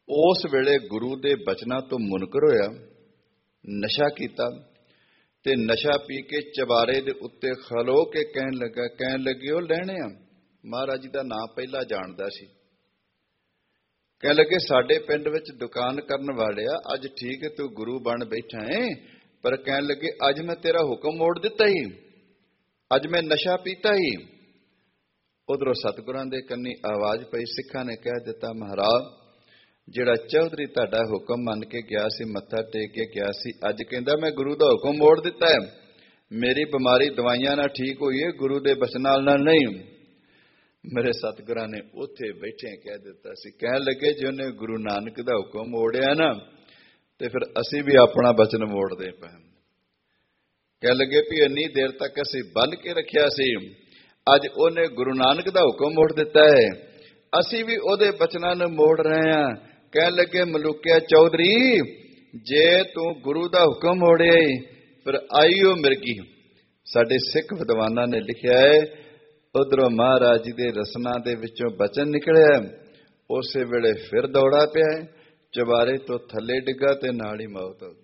ਉਸ ਵੇਲੇ ਗੁਰੂ ਦੇ ਬਚਨਾਂ ਤੋਂ ਮੁਨਕਰ ਹੋਇਆ, ਨਸ਼ਾ ਕੀਤਾ ਤੇ ਨਸ਼ਾ ਪੀ ਕੇ ਚਬਾਰੇ ਦੇ ਉੱਤੇ ਖਲੋ ਕੇ ਕਹਿਣ ਲੱਗਾ ਕਹਿਣ ਲੱਗੇ ਉਹ ਲੈਣੇ ਆ। ਮਹਾਰਾਜ ਜੀ ਦਾ ਨਾਂ ਪਹਿਲਾਂ ਜਾਣਦਾ ਸੀ। ਕਹਿਣ ਲੱਗੇ ਸਾਡੇ ਪਿੰਡ ਵਿੱਚ ਦੁਕਾਨ ਕਰਨ ਵਾਲਿਆ, ਅੱਜ ਠੀਕ ਹੈ ਤੂੰ ਗੁਰੂ ਬਣ ਬੈਠਾ ਹੈ, ਪਰ ਕਹਿਣ ਲੱਗੇ ਅੱਜ ਮੈਂ ਤੇਰਾ ਹੁਕਮ ਮੋੜ ਦਿੱਤਾ ਹੀ, ਅੱਜ ਮੈਂ ਨਸ਼ਾ ਪੀਤਾ ਹੀ। ਉਧਰੋਂ ਸਤਿਗੁਰਾਂ ਦੇ ਕੰਨੀ ਆਵਾਜ਼ ਪਈ, ਸਿੱਖਾਂ ਨੇ ਕਹਿ ਦਿੱਤਾ ਮਹਾਰਾਜ ਜਿਹੜਾ ਚੌਧਰੀ ਤੁਹਾਡਾ ਹੁਕਮ ਮੰਨ ਕੇ ਗਿਆ ਸੀ, ਮੱਥਾ ਟੇਕ ਕੇ ਗਿਆ ਸੀ, ਅੱਜ ਕਹਿੰਦਾ ਮੈਂ ਗੁਰੂ ਦਾ ਹੁਕਮ ਮੋੜ ਦਿੱਤਾ ਹੈ। ਮੇਰੀ ਬਿਮਾਰੀ ਦਵਾਈਆਂ ਨਾਲ ਠੀਕ ਹੋਈ ਹੈ, ਗੁਰੂ ਦੇ ਬਚਨਾਂ ਨਾਲ ਨਹੀਂ। ਮੇਰੇ ਸਤਿਗੁਰਾਂ ਨੇ ਉੱਥੇ ਬੈਠੇ ਕਹਿ ਦਿੱਤਾ ਸੀ, ਕਹਿਣ ਲੱਗੇ ਜੇ ਉਹਨੇ ਗੁਰੂ ਨਾਨਕ ਦਾ ਹੁਕਮ ਮੋੜਿਆ ਨਾ ਤੇ ਫਿਰ ਅਸੀਂ ਵੀ ਆਪਣਾ ਬਚਨ ਮੋੜਦੇ ਪਏ। ਕਹਿਣ ਲੱਗੇ ਵੀ ਇੰਨੀ ਦੇਰ ਤੱਕ ਅਸੀਂ ਬੰਨ ਕੇ ਰੱਖਿਆ ਸੀ, ਅੱਜ ਉਹਨੇ ਗੁਰੂ ਨਾਨਕ ਦਾ ਹੁਕਮ ਮੋੜ ਦਿੱਤਾ ਹੈ, ਅਸੀਂ ਵੀ ਉਹਦੇ ਬਚਨਾਂ ਨੂੰ ਮੋੜ ਰਹੇ ਹਾਂ। ਕਹਿਣ ਲੱਗੇ ਮਲੂਕਿਆ ਚੌਧਰੀ ਜੇ ਤੂੰ ਗੁਰੂ ਦਾ ਹੁਕਮ ਮੋੜਿਆ ਫਿਰ ਆਈਓ ਮਿਰਗੀ। ਸਾਡੇ ਸਿੱਖ ਵਿਦਵਾਨਾਂ ਨੇ ਲਿਖਿਆ ਹੈ ਉਧਰੋਂ ਮਹਾਰਾਜ ਜੀ ਦੇ ਰਸਨਾ ਦੇ ਵਿੱਚੋਂ ਬਚਨ ਨਿਕਲਿਆ, ਉਸੇ ਵੇਲੇ ਫਿਰ ਦੌੜਾ ਪਿਆ, ਚਬਾਰੇ ਤੋਂ ਥੱਲੇ ਡਿੱਗਾ ਤੇ ਨਾਲ ਹੀ ਮੌਤ ਹੋ ਗਈ।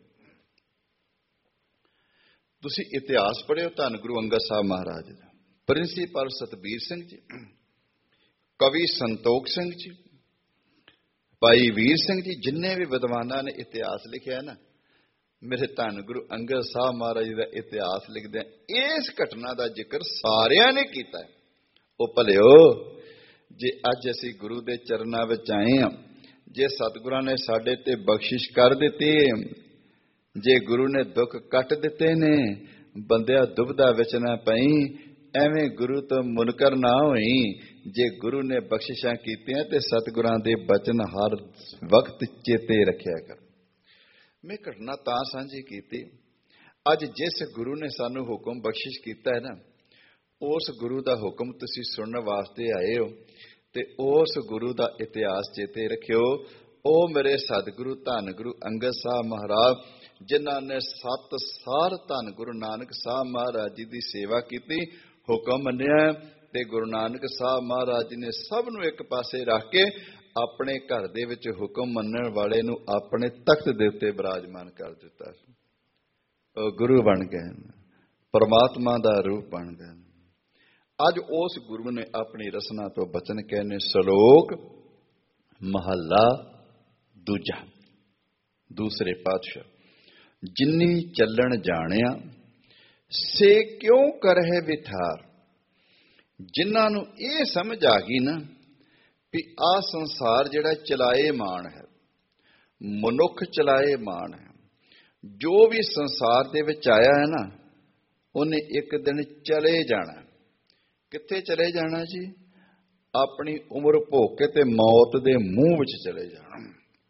ਤੁਸੀਂ ਇਤਿਹਾਸ ਪੜ੍ਹਿਓ ਧੰਨ ਗੁਰੂ ਅੰਗਦ ਸਾਹਿਬ ਮਹਾਰਾਜ ਦਾ, ਪ੍ਰਿੰਸੀਪਲ ਸਤਬੀਰ ਸਿੰਘ ਜੀ, ਕਵੀ ਸੰਤੋਖ ਸਿੰਘ ਜੀ, ਭਾਈ ਵੀਰ ਸਿੰਘ ਜੀ, ਜਿੰਨੇ ਵੀ ਵਿਦਵਾਨਾਂ ਨੇ ਇਤਿਹਾਸ ਲਿਖਿਆ ਨਾ, ਮੇਰੇ ਧੰਨ ਗੁਰੂ ਅੰਗਦ ਸਾਹਿਬ ਮਹਾਰਾਜ ਜੀ ਦਾ ਇਤਿਹਾਸ ਲਿਖਦੇ ਇਸ ਘਟਨਾ ਦਾ ਜ਼ਿਕਰ ਸਾਰਿਆਂ ਨੇ ਕੀਤਾ। ਉਹ ਭਲਿਓ ਜੇ ਅੱਜ ਅਸੀਂ ਗੁਰੂ ਦੇ ਚਰਨਾਂ ਵਿੱਚ ਆਏ ਹਾਂ, ਜੇ ਸਤਿਗੁਰਾਂ ਨੇ ਸਾਡੇ ਤੇ ਬਖਸ਼ਿਸ਼ ਕਰ ਦਿੱਤੀ, ਜੇ ਗੁਰੂ ਨੇ ਦੁੱਖ ਕੱਟ ਦਿੱਤੇ ਨੇ, ਬੰਦਿਆ ਦੁਬਦਾ ਵਿੱਚ ਨਾ ਪਈ, ਐਵੇਂ ਗੁਰੂ ਤੋਂ ਮੁਨਕਰ ਨਾ ਹੋਈ। ਜੇ ਗੁਰੂ ਨੇ ਬਖਸ਼ਿਸ਼ਾਂ ਕੀਤੀਆਂ ਤੇ ਸਤਿਗੁਰਾਂ ਦੇ ਬਚਨ ਹਰ ਵਕਤ ਚੇਤੇ ਰੱਖਿਆ ਕਰ। ਮੈਂ ਘਟਨਾ ਤਾਂ ਸਾਂਝੀ ਕੀਤੀ, ਅੱਜ ਜਿਸ ਗੁਰੂ ਨੇ ਸਾਨੂੰ ਹੁਕਮ ਬਖਸ਼ਿਸ਼ ਕੀਤਾ ਹੈ ਨਾ, ਉਸ ਗੁਰੂ ਦਾ ਹੁਕਮ ਤੁਸੀਂ ਸੁਣਨ ਵਾਸਤੇ ਆਏ ਹੋ ਤੇ ਉਸ ਗੁਰੂ ਦਾ ਇਤਿਹਾਸ ਚੇਤੇ ਰੱਖਿਓ। ਉਹ ਮੇਰੇ ਸਤਿਗੁਰੂ ਧੰਨ ਗੁਰੂ ਅੰਗਦ ਸਾਹਿਬ ਮਹਾਰਾਜ, ਜਿਨ੍ਹਾਂ ਨੇ ਸੱਤ ਸਾਲ ਧੰਨ ਗੁਰੂ ਨਾਨਕ ਸਾਹਿਬ ਮਹਾਰਾਜ ਜੀ ਦੀ ਸੇਵਾ ਕੀਤੀ, ਹੁਕਮ ਮੰਨਿਆ ਤੇ ਗੁਰੂ ਨਾਨਕ ਸਾਹਿਬ ਮਹਾਰਾਜ ਜੀ ਨੇ ਸਭ ਨੂੰ ਇੱਕ ਪਾਸੇ ਰੱਖ ਕੇ ਆਪਣੇ ਘਰ ਦੇ ਵਿੱਚ ਹੁਕਮ ਮੰਨਣ ਵਾਲੇ ਨੂੰ ਆਪਣੇ ਤਖਤ ਦੇ ਉੱਤੇ ਬਿਰਾਜਮਾਨ ਕਰ ਦਿੱਤਾ। ਉਹ ਗੁਰੂ ਬਣ ਗਏ, ਪਰਮਾਤਮਾ ਦਾ ਰੂਪ ਬਣ ਗਏ। ਅੱਜ ਉਸ ਗੁਰੂ ਨੇ ਆਪਣੀ ਰਸਨਾ ਤੋਂ ਬਚਨ ਕਹੇ ਨੇ। ਸ਼ਲੋਕ ਮਹੱਲਾ ਦੂਜਾ, ਦੂਸਰੇ ਪਾਤਸ਼ਾਹ। ਜਿੰਨੀ ਚੱਲਣ ਜਾਣਿਆ ਸੇ ਕਿਉਂ ਕਰਹਿ ਵਿਥਾਰ। ਜਿਨ੍ਹਾਂ ਨੂੰ ਇਹ ਸਮਝ ਆ ਗਈ ਨਾ ਵੀ ਆਹ ਸੰਸਾਰ ਜਿਹੜਾ ਚਲਾਏ ਮਾਨ ਹੈ, ਮਨੁੱਖ ਚਲਾਏ ਮਾਨ ਹੈ, ਜੋ ਵੀ ਸੰਸਾਰ ਦੇ ਵਿੱਚ ਆਇਆ ਹੈ ਨਾ, ਉਹਨੇ ਇੱਕ ਦਿਨ ਚਲੇ ਜਾਣਾ। ਕਿੱਥੇ ਚਲੇ ਜਾਣਾ ਜੀ? ਆਪਣੀ ਉਮਰ ਭੋਗ ਕੇ ਤੇ ਮੌਤ ਦੇ ਮੂੰਹ ਵਿੱਚ ਚਲੇ ਜਾਣਾ।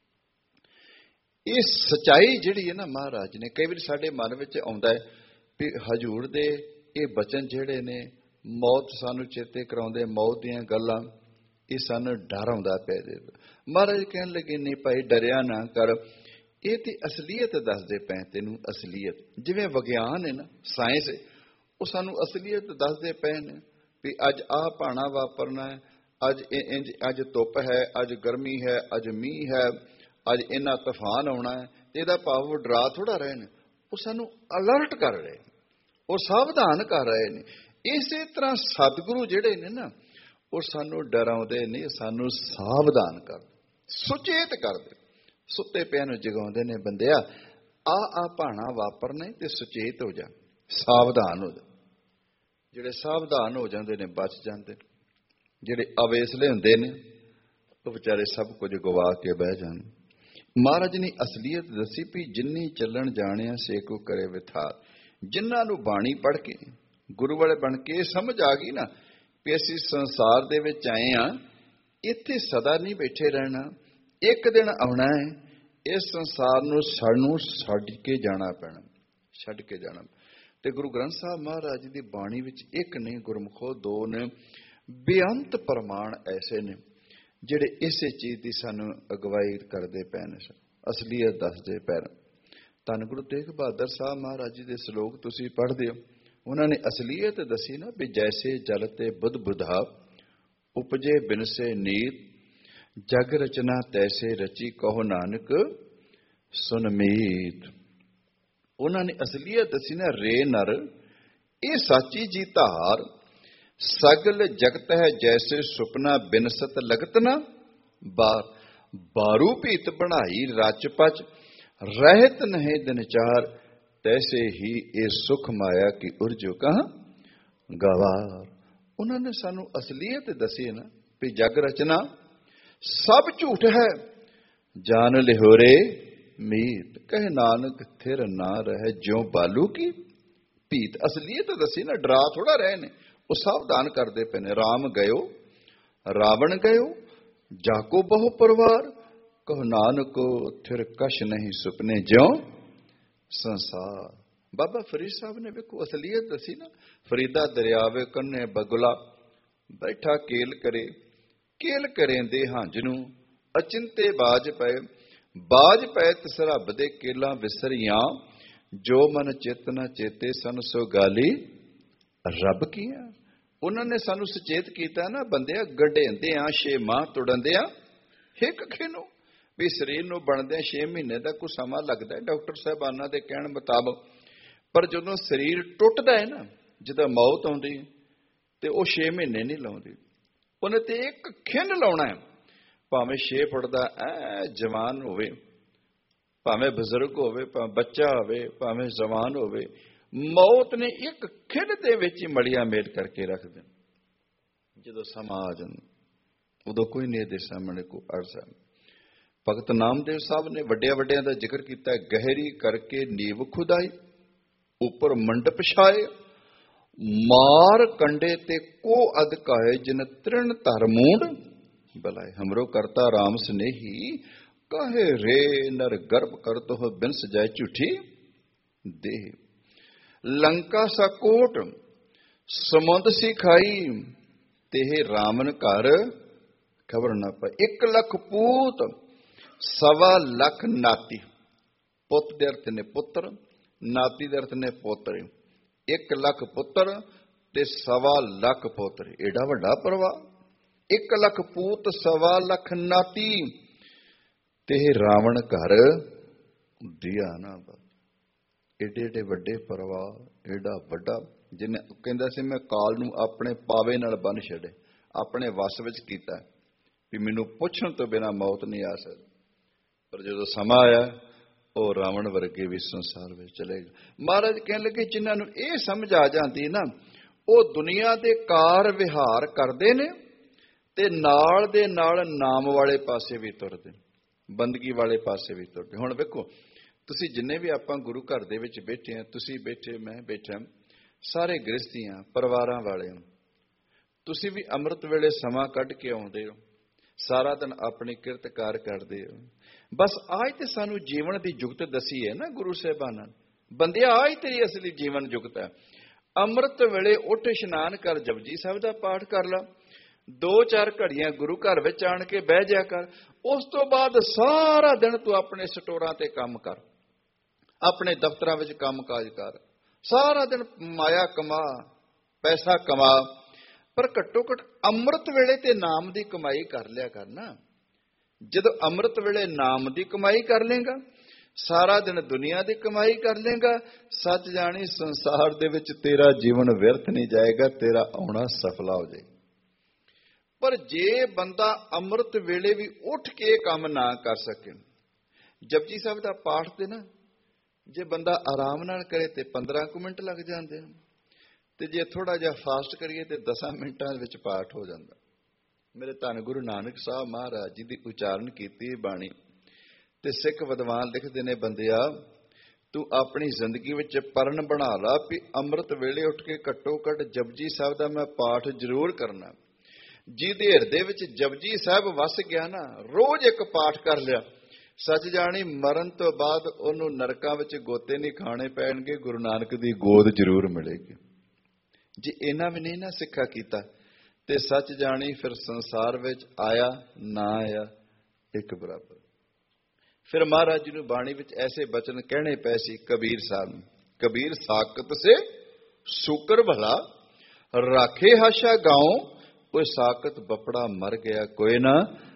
ਇਹ ਸਚਾਈ ਜਿਹੜੀ ਹੈ ਨਾ, ਮਹਾਰਾਜ ਨੇ ਕਈ ਵਾਰੀ ਸਾਡੇ ਮਨ ਵਿੱਚ ਆਉਂਦਾ ਹੈ ਵੀ ਹਜ਼ੂਰ ਦੇ ਇਹ ਬਚਨ ਜਿਹੜੇ ਨੇ, ਮੌਤ ਸਾਨੂੰ ਚੇਤੇ ਕਰਾਉਂਦੇ, ਮੌਤ ਦੀਆਂ ਗੱਲਾਂ, ਇਹ ਸਾਨੂੰ ਡਰ ਆਉਂਦਾ ਪਿਆ ਜੇ। ਮਹਾਰਾਜ ਕਹਿਣ ਲੱਗੇ ਨਹੀਂ ਭਾਈ ਡਰਿਆ ਨਾ ਕਰ, ਇਹ ਤੇ ਅਸਲੀਅਤ ਦੱਸਦੇ ਪਏ ਤੈਨੂੰ। ਅਸਲੀਅਤ ਜਿਵੇਂ ਵਿਗਿਆਨ ਹੈ ਨਾ, ਸਾਇੰਸ ਹੈ, ਉਹ ਸਾਨੂੰ ਅਸਲੀਅਤ ਦੱਸਦੇ ਪਏ ਨੇ ਵੀ ਅੱਜ ਆਹ ਭਾਣਾ ਵਾਪਰਨਾ ਹੈ, ਅੱਜ ਇੰਜ, ਅੱਜ ਧੁੱਪ ਹੈ, ਅੱਜ ਗਰਮੀ ਹੈ, ਅੱਜ ਮੀਂਹ ਹੈ, ਅੱਜ ਇੰਨਾ ਤੂਫਾਨ ਆਉਣਾ ਹੈ। ਇਹਦਾ ਭਾਵ ਉਹ ਡਰਾ ਥੋੜਾ ਰਹੇ ਨੇ, ਉਹ ਸਾਨੂੰ ਅਲਰਟ ਕਰ ਰਹੇ, ਉਹ ਸਾਵਧਾਨ ਕਰ ਰਹੇ ਨੇ। ਇਸੇ ਤਰ੍ਹਾਂ ਸਤਿਗੁਰੂ ਜਿਹੜੇ ਨੇ ਨਾ, ਉਹ ਸਾਨੂੰ ਡਰਾਉਂਦੇ ਨਹੀਂ, ਸਾਨੂੰ ਸਾਵਧਾਨ ਕਰਦੇ, ਸੁਚੇਤ ਕਰਦੇ, ਸੁੱਤੇ ਪਿਆ ਨੂੰ ਜਗਾਉਂਦੇ ਨੇ। ਬੰਦਿਆ ਆ ਆ ਭਾਣਾ ਵਾਪਰਨਾ ਤੇ ਸੁਚੇਤ ਹੋ ਜਾ, ਸਾਵਧਾਨ ਹੋ ਜਾ। ਜਿਹੜੇ ਸਾਵਧਾਨ ਹੋ ਜਾਂਦੇ ਨੇ ਬਚ ਜਾਂਦੇ, ਜਿਹੜੇ ਅਵੇਸਲੇ ਹੁੰਦੇ ਨੇ ਉਹ ਵਿਚਾਰੇ ਸਭ ਕੁਝ ਗਵਾ ਕੇ ਬਹਿ ਜਾਂਦੇ। ਮਹਾਰਾਜ ਨੇ ਅਸਲੀਅਤ ਦੱਸੀ ਵੀ ਜਿੰਨੀ ਚੱਲਣ ਜਾਣਿਆ ਸੇ ਕੋ ਕਰੇ ਵਿਥਾਰ। ਜਿਨ੍ਹਾਂ ਨੂੰ ਬਾਣੀ ਪੜ੍ਹ ਕੇ ਗੁਰੂ ਵਾਲੇ ਬਣ ਕੇ ਸਮਝ ਆ ਗਈ ਨਾ ਵੀ ਅਸੀਂ ਸੰਸਾਰ ਦੇ ਵਿੱਚ ਆਏ ਹਾਂ, ਇੱਥੇ ਸਦਾ ਨਹੀਂ ਬੈਠੇ ਰਹਿਣਾ, ਇੱਕ ਦਿਨ ਆਉਣਾ ਹੈ, ਇਸ ਸੰਸਾਰ ਨੂੰ ਸਾਨੂੰ ਛੱਡ ਕੇ ਜਾਣਾ ਪੈਣਾ, ਛੱਡ ਕੇ ਜਾਣਾ। ਤੇ ਗੁਰੂ ਗ੍ਰੰਥ ਸਾਹਿਬ ਮਹਾਰਾਜ ਜੀ ਦੀ ਬਾਣੀ ਵਿੱਚ ਇੱਕ ਨਹੀਂ ਗੁਰਮੁਖੋ ਦੋ ਨੇ, ਬੇਅੰਤ ਪ੍ਰਮਾਣ ਐਸੇ ਨੇ ਜਿਹੜੇ ਇਸੇ ਚੀਜ਼ ਦੀ ਸਾਨੂੰ ਅਗਵਾਈ ਕਰਦੇ ਪਏ ਨੇ, ਅਸਲੀਅਤ ਦੱਸਦੇ ਪਏ ਨੇ। ਧੰਨ ਗੁਰੂ ਤੇਗ ਬਹਾਦਰ ਸਾਹਿਬ ਮਹਾਰਾਜ ਜੀ ਦੇ ਸ਼ਲੋਕ ਤੁਸੀਂ ਪੜ੍ਹਦੇ ਹੋ, ਉਹਨਾਂ ਨੇ ਅਸਲੀਅਤ ਦੱਸੀ ਨਾ ਵੀ ਜੈਸੇ ਜਲ ਤੇ ਬੁੱਧ ਬੁਧਾ ਉਪਜੇ ਬਿਨਸੇ ਨੀਤ, ਜਗ ਰਚਨਾ ਤੈਸੇ ਰਚੀ ਕਹੋ ਨਾਨਕ ਸੁਨ ਮੀਤ। ਉਹਨਾਂ ਨੇ ਅਸਲੀਅਤ ਦੱਸੀ ਨਾ, ਰੇ ਨਰ ਇਹ ਸਾਚੀ ਜੀ ਧਾਰ, ਸਗਲ ਜਗਤ ਹੈ ਜੈਸੇ ਸੁਪਨਾ ਬਿਨਸਤ ਲਗਤ ਨਾ ਬਾਰ। ਬਾਰੂ ਭੀਤ ਬਣਾਈ ਰਚ ਪਚ, ਰਹਿਤ ਨਹਿ ਦਿਨ ਚਾਰ, ਤੈਸੇ ਹੀ ਇਹ ਸੁਖ ਮਾਇਆ ਕੀ ਉਰਜੋ ਕਹਾਂ ਗਵਾਰ। ਉਹਨਾਂ ਨੇ ਸਾਨੂੰ ਅਸਲੀਅਤ ਦੱਸੀ ਨਾ ਵੀ ਜਗ ਰਚਨਾ ਸਭ ਝੂਠ ਹੈ, ਜਾਨ ਲਿਹੋਰੇ ਮੀਤ। ਕਹੇ ਨਾਨਕ ਥਿਰ ਨਾ ਰਹੇ ਜਿਉ ਬਾਲੂ ਕੀ ਭੀਤ। ਅਸਲੀਅਤ ਦੱਸੀ ਨਾ, ਡਰਾ ਥੋੜਾ ਰਹੇ ਨੇ, ਉਹ ਸਾਵਧਾਨ ਕਰਦੇ ਪਏ ਨੇ। ਰਾਮ ਗਇਓ ਰਾਵਣ ਗਇਓ, ਜਾਕੋ ਬਹੁ ਪਰਿਵਾਰ, ਕਹੋ ਨਾਨਕੋ ਥਿਰ ਕਛ ਨਹੀਂ ਸੁਪਨੇ ਜਿਉ ਸੰਸਾਰ। ਬਾਬਾ ਫਰੀਦ ਸਾਹਿਬ ਨੇ ਵੇਖੋ ਅਸਲੀਅਤ ਦੱਸੀ ਨਾ। ਫਰੀਦਾ ਦਰਿਆਵੇ ਕੰਨੇ ਬਗੁਲਾ, ਬੈਠਾ ਕੇਲ ਕਰੇ, ਕੇਲ ਕਰੇਂਦੇ ਹੰਝ ਨੂੰ, ਅਚਿੰਤੇ ਬਾਜ ਪਏ, ਬਾਜ ਪਏ ਤਿਸ ਰੱਬ ਦੇ ਕੇਲਾਂ ਵਿਸਰੀਆਂ, ਜੋ ਮਨ ਚਿਤ ਨ ਚੇਤੇ ਸਨ ਸੋ ਗਾਲੀ ਰੱਬ ਕੀਆਂ। ਉਹਨਾਂ ਨੇ ਸਾਨੂੰ ਸੁਚੇਤ ਕੀਤਾ ਨਾ, ਬੰਦਿਆ ਗਢੇਂਦੇ ਆ ਛੇ ਮਾਹ ਤੁੜਨਦੇ ਆ ਇੱਕ ਖਿਨੂੰ, ਵੀ ਸਰੀਰ ਨੂੰ ਬਣਦੇ ਛੇ ਮਹੀਨੇ ਦਾ ਕੋਈ ਸਮਾਂ ਲੱਗਦਾ ਡਾਕਟਰ ਸਾਹਿਬਾਨਾਂ ਦੇ ਕਹਿਣ ਮੁਤਾਬਕ। ਪਰ ਜਦੋਂ ਸਰੀਰ ਟੁੱਟਦਾ ਹੈ ਨਾ, ਜਦੋਂ ਮੌਤ ਆਉਂਦੀ ਤੇ ਉਹ ਛੇ ਮਹੀਨੇ ਨਹੀਂ ਲਾਉਂਦੀ, ਉਹਨੇ ਤੇ ਇੱਕ ਖਿੰਨ ਲਾਉਣਾ ਹੈ। ਭਾਵੇਂ ਛੇ ਫੁੱਟ ਦਾ ਐ ਜਵਾਨ ਹੋਵੇ, ਭਾਵੇਂ ਬਜ਼ੁਰਗ ਹੋਵੇ, ਭਾਵੇਂ ਬੱਚਾ ਹੋਵੇ, ਭਾਵੇਂ ਜਵਾਨ ਹੋਵੇ, ਮੌਤ ਨੇ ਇੱਕ ਖਿੰਨ ਦੇ ਵਿੱਚ ਹੀ ਮੜੀਆਂ ਮੇਟ ਕਰਕੇ ਰੱਖ ਦੇਣ। ਜਦੋਂ ਸਮਾਂ ਆ ਜਾਂਦਾ ਉਦੋਂ ਕੋਈ ਨਹੀਂ ਇਹਦੇ ਸਾਹਮਣੇ ਕੋਈ ਅਰਜ਼ ਹੈ। ਭਗਤ ਨਾਮਦੇਵ ਸਾਹਿਬ ਨੇ ਵੱਡਿਆਂ ਵੱਡਿਆਂ ਦਾ ਜ਼ਿਕਰ ਕੀਤਾ, ਗਹਿਰੀ ਕਰਕੇ ਨੀਵ ਖੁਦਾਈ, ਉੱਪਰ ਮੰਡਪ ਛਾਏ, ਮਾਰ ਕੰਡੇ ਤੇ ਕੋ ਅਧਕਾਏ, ਜਿਨ ਤ੍ਰਿਣ ਧਰ ਮੂੰਡ ਬਲਾਏ। ਹਮਰੋ ਕਰਤਾ ਰਾਮ ਸਨੇਹੀ, ਕਹੇ ਰੇ ਨਰ ਗਰਭ ਕਰਤੋ ਹੋ ਬਿਨਸ ਜਾਏ ਝੂਠੀ ਦੇਹ। ਲੰਕਾ ਸਾ ਕੋਟ ਸਮੁੰਦ ਸੀ ਖਾਈ, ਤੇਹ ਰਾਮਨ ਘਰ ਖਬਰ ਨਾ ਪਾਈ। ਇੱਕ ਲੱਖ ਪੂਤ ਸਵਾ ਲੱਖ ਨਾਤੀ, ਪੁੱਤ ਦੇ ਅਰਥ ਨੇ ਪੁੱਤਰ, ਨਾਤੀ ਦੇ ਅਰਥ ਨੇ ਪੋਤਰੇ। ਇੱਕ ਲੱਖ ਪੁੱਤਰ ਤੇ ਸਵਾ ਲੱਖ ਪੋਤਰੇ, ਏਡਾ ਵੱਡਾ ਪਰਿਵਾਰ। ਇੱਕ ਲੱਖ ਪੂਤ ਸਵਾ ਲੱਖ ਨਾਤੀ, ਤੇ ਰਾਵਣ ਘਰ ਦਿਆ ਨਾ। ਏਡੇ ਏਡੇ ਵੱਡੇ ਪਰਿਵਾਰ, ਏਡਾ ਵੱਡਾ, ਜਿਹਨੇ ਕਹਿੰਦਾ ਸੀ ਮੈਂ ਕਾਲ ਨੂੰ ਆਪਣੇ ਪਾਵੇ ਨਾਲ ਬੰਨ ਛੱਡੇ, ਆਪਣੇ ਵਸ ਵਿੱਚ ਕੀਤਾ ਵੀ ਮੈਨੂੰ ਪੁੱਛਣ ਤੋਂ ਬਿਨਾਂ ਮੌਤ ਨਹੀਂ ਆ ਸਕਦੀ। ਪਰ ਜਦੋਂ ਸਮਾਂ ਆਇਆ, ਉਹ ਰਾਵਣ ਵਰਗੇ ਵੀ ਸੰਸਾਰ ਵਿੱਚ ਚਲੇਗਾ। ਮਹਾਰਾਜ ਕਹਿਣ ਲੱਗੇ ਜਿਨ੍ਹਾਂ ਨੂੰ ਇਹ ਸਮਝ ਆ ਜਾਂਦੀ ਨਾ, ਉਹ ਦੁਨੀਆ ਦੇ ਕਾਰ ਵਿਹਾਰ ਕਰਦੇ ਨੇ ਤੇ ਨਾਲ ਦੇ ਨਾਲ ਨਾਮ ਵਾਲੇ ਪਾਸੇ ਵੀ ਤੁਰਦੇ, ਬੰਦਗੀ ਵਾਲੇ ਪਾਸੇ ਵੀ ਤੁਰਦੇ। ਹੁਣ ਵੇਖੋ, ਤੁਸੀਂ ਜਿੰਨੇ ਵੀ ਆਪਾਂ ਗੁਰੂ ਘਰ ਦੇ ਵਿੱਚ ਬੈਠੇ ਆ, ਤੁਸੀਂ ਬੈਠੇ, ਮੈਂ ਬੈਠਾ, ਸਾਰੇ ਗ੍ਰਸਤੀਆਂ ਪਰਿਵਾਰਾਂ ਵਾਲੇ ਹੋ। ਤੁਸੀਂ ਵੀ ਅੰਮ੍ਰਿਤ ਵੇਲੇ ਸਮਾਂ ਕੱਢ ਕੇ ਆਉਂਦੇ ਹੋ, ਸਾਰਾ ਦਿਨ ਆਪਣੀ ਕਿਰਤਕਾਰ ਕਰਦੇ ਹੋ। ਬਸ ਆਜ ਤੇ ਸਾਨੂੰ ਜੀਵਨ ਦੀ ਜੁਗਤ ਦੱਸੀ ਹੈ ਨਾ ਗੁਰੂ ਸਾਹਿਬਾਨਾਂ। ਬੰਦਿਆ ਆਜ ਤੇਰੀ ਅਸਲੀ ਜੀਵਨ ਜੁਗਤ ਹੈ। ਅੰਮ੍ਰਿਤ ਵੇਲੇ ਉੱਠ ਇਸ਼ਨਾਨ ਕਰ, ਜਪਜੀ ਸਾਹਿਬ ਦਾ ਪਾਠ ਕਰ ਲਾ, ਦੋ ਚਾਰ ਘੜੀਆਂ ਗੁਰੂ ਘਰ ਵਿੱਚ ਆਣ ਕੇ ਬਹਿ ਜਾ ਕਰ। ਉਸ ਤੋਂ ਬਾਅਦ ਸਾਰਾ ਦਿਨ ਤੂੰ ਆਪਣੇ ਸਟੋਰਾਂ ਤੇ ਕੰਮ ਕਰ, ਆਪਣੇ ਦਫ਼ਤਰਾਂ ਵਿੱਚ ਕੰਮ ਕਾਜ ਕਰ, ਸਾਰਾ ਦਿਨ ਮਾਇਆ ਕਮਾ, ਪੈਸਾ ਕਮਾ, ਪਰ ਘੱਟੋ ਘੱਟ ਅੰਮ੍ਰਿਤ ਵੇਲੇ ਤੇ ਨਾਮ ਦੀ ਕਮਾਈ ਕਰ ਲਿਆ ਕਰ ਨਾ। ਜਦੋਂ ਅੰਮ੍ਰਿਤ ਵੇਲੇ ਨਾਮ ਦੀ ਕਮਾਈ ਕਰ ਲੇਗਾ, ਸਾਰਾ ਦਿਨ ਦੁਨੀਆ ਦੀ ਕਮਾਈ ਕਰ ਲੇਗਾ, ਸੱਚ ਜਾਣੀ ਸੰਸਾਰ ਦੇ ਵਿੱਚ ਤੇਰਾ ਜੀਵਨ ਵਿਅਰਥ ਨਹੀਂ ਜਾਏਗਾ, ਤੇਰਾ ਆਉਣਾ ਸਫਲਾ ਹੋ ਜਾਏਗਾ। ਪਰ ਜੇ ਬੰਦਾ ਅੰਮ੍ਰਿਤ ਵੇਲੇ ਵੀ ਉੱਠ ਕੇ ਕੰਮ ਨਾ ਕਰ ਸਕੇ, ਜਪਜੀ ਸਾਹਿਬ ਦਾ ਪਾਠ ਤੇ ਨਾ ਜੇ ਬੰਦਾ ਆਰਾਮ ਨਾਲ ਕਰੇ ਤੇ ਪੰਦਰਾਂ ਕੁ ਮਿੰਟ ਲੱਗ ਜਾਂਦੇ ਹਨ, ਤੇ ਜੇ ਥੋੜਾ ਜਿਹਾ ਫਾਸਟ ਕਰੀਏ ਤੇ ਦਸਾਂ ਮਿੰਟਾਂ ਵਿੱਚ ਪਾਠ ਹੋ ਜਾਂਦਾ। ਮੇਰੇ ਧੰਨ ਗੁਰੂ ਨਾਨਕ ਸਾਹਿਬ ਮਹਾਰਾਜ ਜੀ ਦੀ ਉਚਾਰਨ ਕੀਤੀ ਬਾਣੀ ਤੇ ਸਿੱਖ ਵਿਦਵਾਨ ਲਿਖਦੇ ਨੇ, ਬੰਦਿਆ ਤੂੰ ਆਪਣੀ ਜ਼ਿੰਦਗੀ ਵਿੱਚ ਪਰਨ ਬਣਾ ਲਾ ਵੀ ਅੰਮ੍ਰਿਤ ਵੇਲੇ ਉੱਠ ਕੇ ਘੱਟੋ ਘੱਟ ਜਪਜੀ ਸਾਹਿਬ ਦਾ ਮੈਂ ਪਾਠ ਜ਼ਰੂਰ ਕਰਨਾ। ਜਿਹਦੇ ਹਿਰਦੇ ਵਿੱਚ ਜਪਜੀ ਸਾਹਿਬ ਵਸ ਗਿਆ ਨਾ, ਰੋਜ਼ ਇੱਕ ਪਾਠ ਕਰ ਲਿਆ, ਸੱਚ ਜਾਣੀ ਮਰਨ ਤੋਂ ਬਾਅਦ ਉਹਨੂੰ ਨਰਕਾਂ ਵਿੱਚ ਗੋਤੇ ਨਹੀਂ ਖਾਣੇ ਪੈਣਗੇ, ਗੁਰੂ ਨਾਨਕ ਦੀ ਗੋਦ ਜ਼ਰੂਰ ਮਿਲੇਗੀ। ਜੇ ਇਹਨਾਂ ਵੀ ਨਹੀਂ ਨਾ ਸਿੱਖਿਆ ਕੀਤਾ ਤੇ ਸੱਚ ਜਾਣੀ ਫਿਰ ਸੰਸਾਰ ਵਿੱਚ ਆਇਆ ਨਾ ਆਇਆ ਇੱਕ ਬਰਾਬਰ। ਫਿਰ ਮਹਾਰਾਜ ਜੀ ਨੂੰ ਬਾਣੀ ਵਿੱਚ ਐਸੇ ਬਚਨ ਕਹਿਣੇ ਪਏ ਸੀ ਕਬੀਰ ਸਾਹਿਬ ਨੂੰ, ਕਬੀਰ ਸਾਕਤ ਸੇ ਸ਼ੁਕਰ ਭਲਾ ਰਾਖੇ ਹਾਸ਼ਾ ਗਾਉ, ਕੋਈ ਸਾਕਤ ਬਪੜਾ ਮਰ ਗਿਆ ਕੋਈ ਨਾ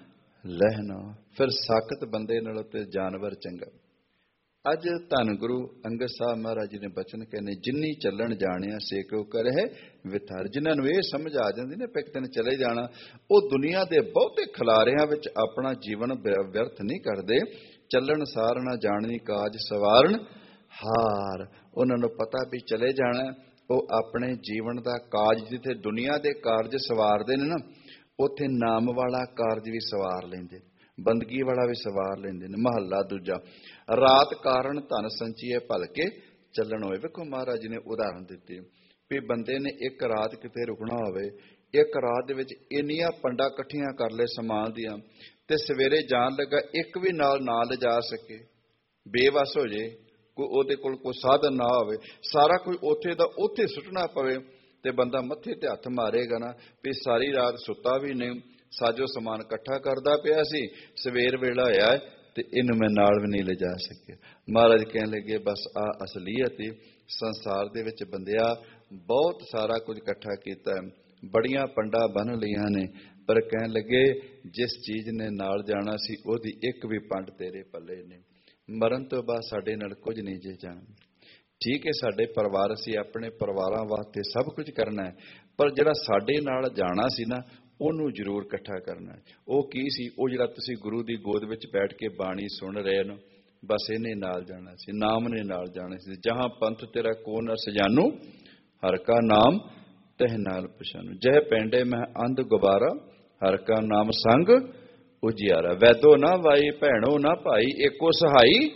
ਲਹਿਣਾ। ਫਿਰ ਸਾਖਤ ਬੰਦੇ ਨਾਲੋਂ ਤੇ ਜਾਨਵਰ ਚੰਗਾ। ਅੱਜ ਧੰਨ ਗੁਰੂ ਅੰਗਦ ਸਾਹਿਬ ਮਹਾਰਾਜ ਜੀ ਨੇ ਬਚਨ ਕਹਿੰਦੇ, ਜਿੰਨੀ ਚੱਲਣ ਜਾਣਿਆ ਸੇ ਕਿਉ ਕਰੇ ਵਿਥਾਰ। ਜਿਨ੍ਹਾਂ ਨੂੰ ਇਹ ਸਮਝ ਆ ਜਾਂਦੀ ਨਾ ਇੱਕ ਦਿਨ ਚਲੇ ਜਾਣਾ, ਉਹ ਦੁਨੀਆ ਦੇ ਬਹੁਤੇ ਖਿਲਾਰਿਆਂ ਵਿੱਚ ਆਪਣਾ ਜੀਵਨ ਵਿਅਰਥ ਨਹੀਂ ਕਰਦੇ। ਚੱਲਣ ਸਾਰ ਨਾ ਜਾਣਨੀ ਕਾਜ ਸਵਾਰਨ ਹਾਰ। ਉਹਨਾਂ ਨੂੰ ਪਤਾ ਵੀ ਚਲੇ ਜਾਣਾ, ਉਹ ਆਪਣੇ ਜੀਵਨ ਦਾ ਕਾਜ, ਜਿੱਥੇ ਦੁਨੀਆ ਦੇ ਕਾਰਜ ਸਵਾਰਦੇ ਨੇ ਨਾ, ਉੱਥੇ ਨਾਮ ਵਾਲਾ ਕਾਰਜ ਵੀ ਸਵਾਰ ਲੈਂਦੇ, ਬੰਦਗੀ ਵਾਲਾ ਵੀ ਸਵਾਰ ਲੈਂਦੇ ਨੇ। ਮਹੱਲਾ ਦੂਜਾ, ਰਾਤ ਕਾਰਨ ਧਨ ਸੰਚੀਏ ਭਲਕੇ ਚੱਲਣ ਹੋਏ। ਵੇਖੋ ਮਹਾਰਾਜ ਜੀ ਨੇ ਉਦਾਹਰਨ ਦਿੱਤੀ ਵੀ ਬੰਦੇ ਨੇ ਇੱਕ ਰਾਤ ਕਿਤੇ ਰੁਕਣਾ ਹੋਵੇ, ਇੱਕ ਰਾਤ ਦੇ ਵਿੱਚ ਇੰਨੀਆਂ ਪੰਡਾਂ ਇਕੱਠੀਆਂ ਕਰ ਲਏ ਸਮਾਨ ਦੀਆਂ, ਤੇ ਸਵੇਰੇ ਜਾਣ ਲੱਗਾ ਇੱਕ ਵੀ ਨਾਲ ਨਾ ਲਿਜਾ ਸਕੇ, ਬੇਵੱਸ ਹੋ ਜੇ, ਕੋਈ ਉਹਦੇ ਕੋਲ ਕੋਈ ਸਾਧਨ ਨਾ ਹੋਵੇ, ਸਾਰਾ ਕੋਈ ਉੱਥੇ ਦਾ ਉੱਥੇ ਸੁੱਟਣਾ ਪਵੇ, ਤੇ ਬੰਦਾ ਮੱਥੇ ਤੇ ਹੱਥ ਮਾਰੇਗਾ ਨਾ ਵੀ ਸਾਰੀ ਰਾਤ ਸੁੱਤਾ ਵੀ ਨਹੀਂ, ਸਾਜੋ ਸਮਾਨ ਇਕੱਠਾ ਕਰਦਾ ਪਿਆ ਸੀ, ਸਵੇਰ ਵੇਲਾ ਹੋਇਆ ਤੇ ਇਹਨੂੰ ਮੈਂ ਨਾਲ ਵੀ ਨਹੀਂ ਲਿਜਾ ਸਕਿਆ। ਮਹਾਰਾਜ ਕਹਿਣ ਲੱਗੇ, ਬਸ ਆ ਅਸਲੀਅਤ ਹੀ ਸੰਸਾਰ ਦੇ ਵਿੱਚ ਬੰਦਿਆ, ਬਹੁਤ ਸਾਰਾ ਕੁਝ ਇਕੱਠਾ ਕੀਤਾ, ਬੜੀਆਂ ਪੰਡਾਂ ਬੰਨ ਲਈਆਂ ਨੇ, ਪਰ ਕਹਿਣ ਲੱਗੇ ਜਿਸ ਚੀਜ਼ ਨੇ ਨਾਲ ਜਾਣਾ ਸੀ ਉਹਦੀ ਇੱਕ ਵੀ ਪੰਡ ਤੇਰੇ ਪੱਲੇ ਨੇ। ਮਰਨ ਤੋਂ ਬਾਅਦ ਸਾਡੇ ਨਾਲ ਕੁਝ ਨਹੀਂ ਜੇ ਜਾਣਾ। ਠੀਕ ਹੈ, ਸਾਡੇ ਪਰਿਵਾਰ, ਅਸੀਂ ਆਪਣੇ ਪਰਿਵਾਰਾਂ ਵਾਸਤੇ ਸਭ ਕੁਝ ਕਰਨਾ ਹੈ, ਪਰ ਜਿਹੜਾ ਸਾਡੇ ਨਾਲ ਜਾਣਾ ਸੀ ਨਾ, ਉਹਨੂੰ ਜ਼ਰੂਰ ਇਕੱਠਾ ਕਰਨਾ। ਉਹ ਕੀ ਸੀ? ਉਹ ਜਿਹੜਾ ਤੁਸੀਂ ਗੁਰੂ ਦੀ ਗੋਦ ਵਿੱਚ ਬੈਠ ਕੇ ਬਾਣੀ ਸੁਣ ਰਹੇ ਹੋ, ਬਸ ਇਹਨੇ ਨਾਲ ਜਾਣਾ ਸੀ, ਨਾਮ ਨੇ ਨਾਲ ਜਾਣਾ ਸੀ। ਜਹਾਂ ਪੰਥ ਤੇਰਾ ਕੋ ਨ ਸਜਾਨੂ, ਹਰ ਕਾ ਨਾਮ ਤਹਿ ਨਾਲ ਪਛਾਨੂ। ਜਹ ਪੈਂਡੇ ਮਹਿ ਅੰਧ ਗੁਬਾਰਾ, ਹਰ ਕਾ ਨਾਮ ਸੰਗ ਉਜਿਆਰਾ। ਵੈਦੋ ਨਾ ਵਾਈ ਭੈਣੋ ਨਾ ਭਾਈ, ਏਕੋ ਸਹਾਈ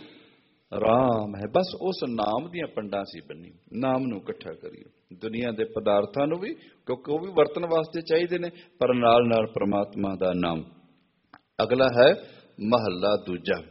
ਰਾਮ ਹੈ। ਬਸ ਉਸ ਨਾਮ ਦੀਆਂ ਪੰਡਾਂ ਸੀ ਬੰਨੀ, ਨਾਮ ਨੂੰ ਇਕੱਠਾ ਕਰੀਏ। ਦੁਨੀਆ ਦੇ ਪਦਾਰਥਾਂ ਨੂੰ ਵੀ, ਕਿਉਂਕਿ ਉਹ ਵੀ ਵਰਤਣ ਵਾਸਤੇ ਚਾਹੀਦੇ ਨੇ, ਪਰ ਨਾਲ ਨਾਲ ਪ੍ਰਮਾਤਮਾ ਦਾ ਨਾਮ। ਅਗਲਾ ਹੈ ਮਹੱਲਾ ਦੂਜਾ,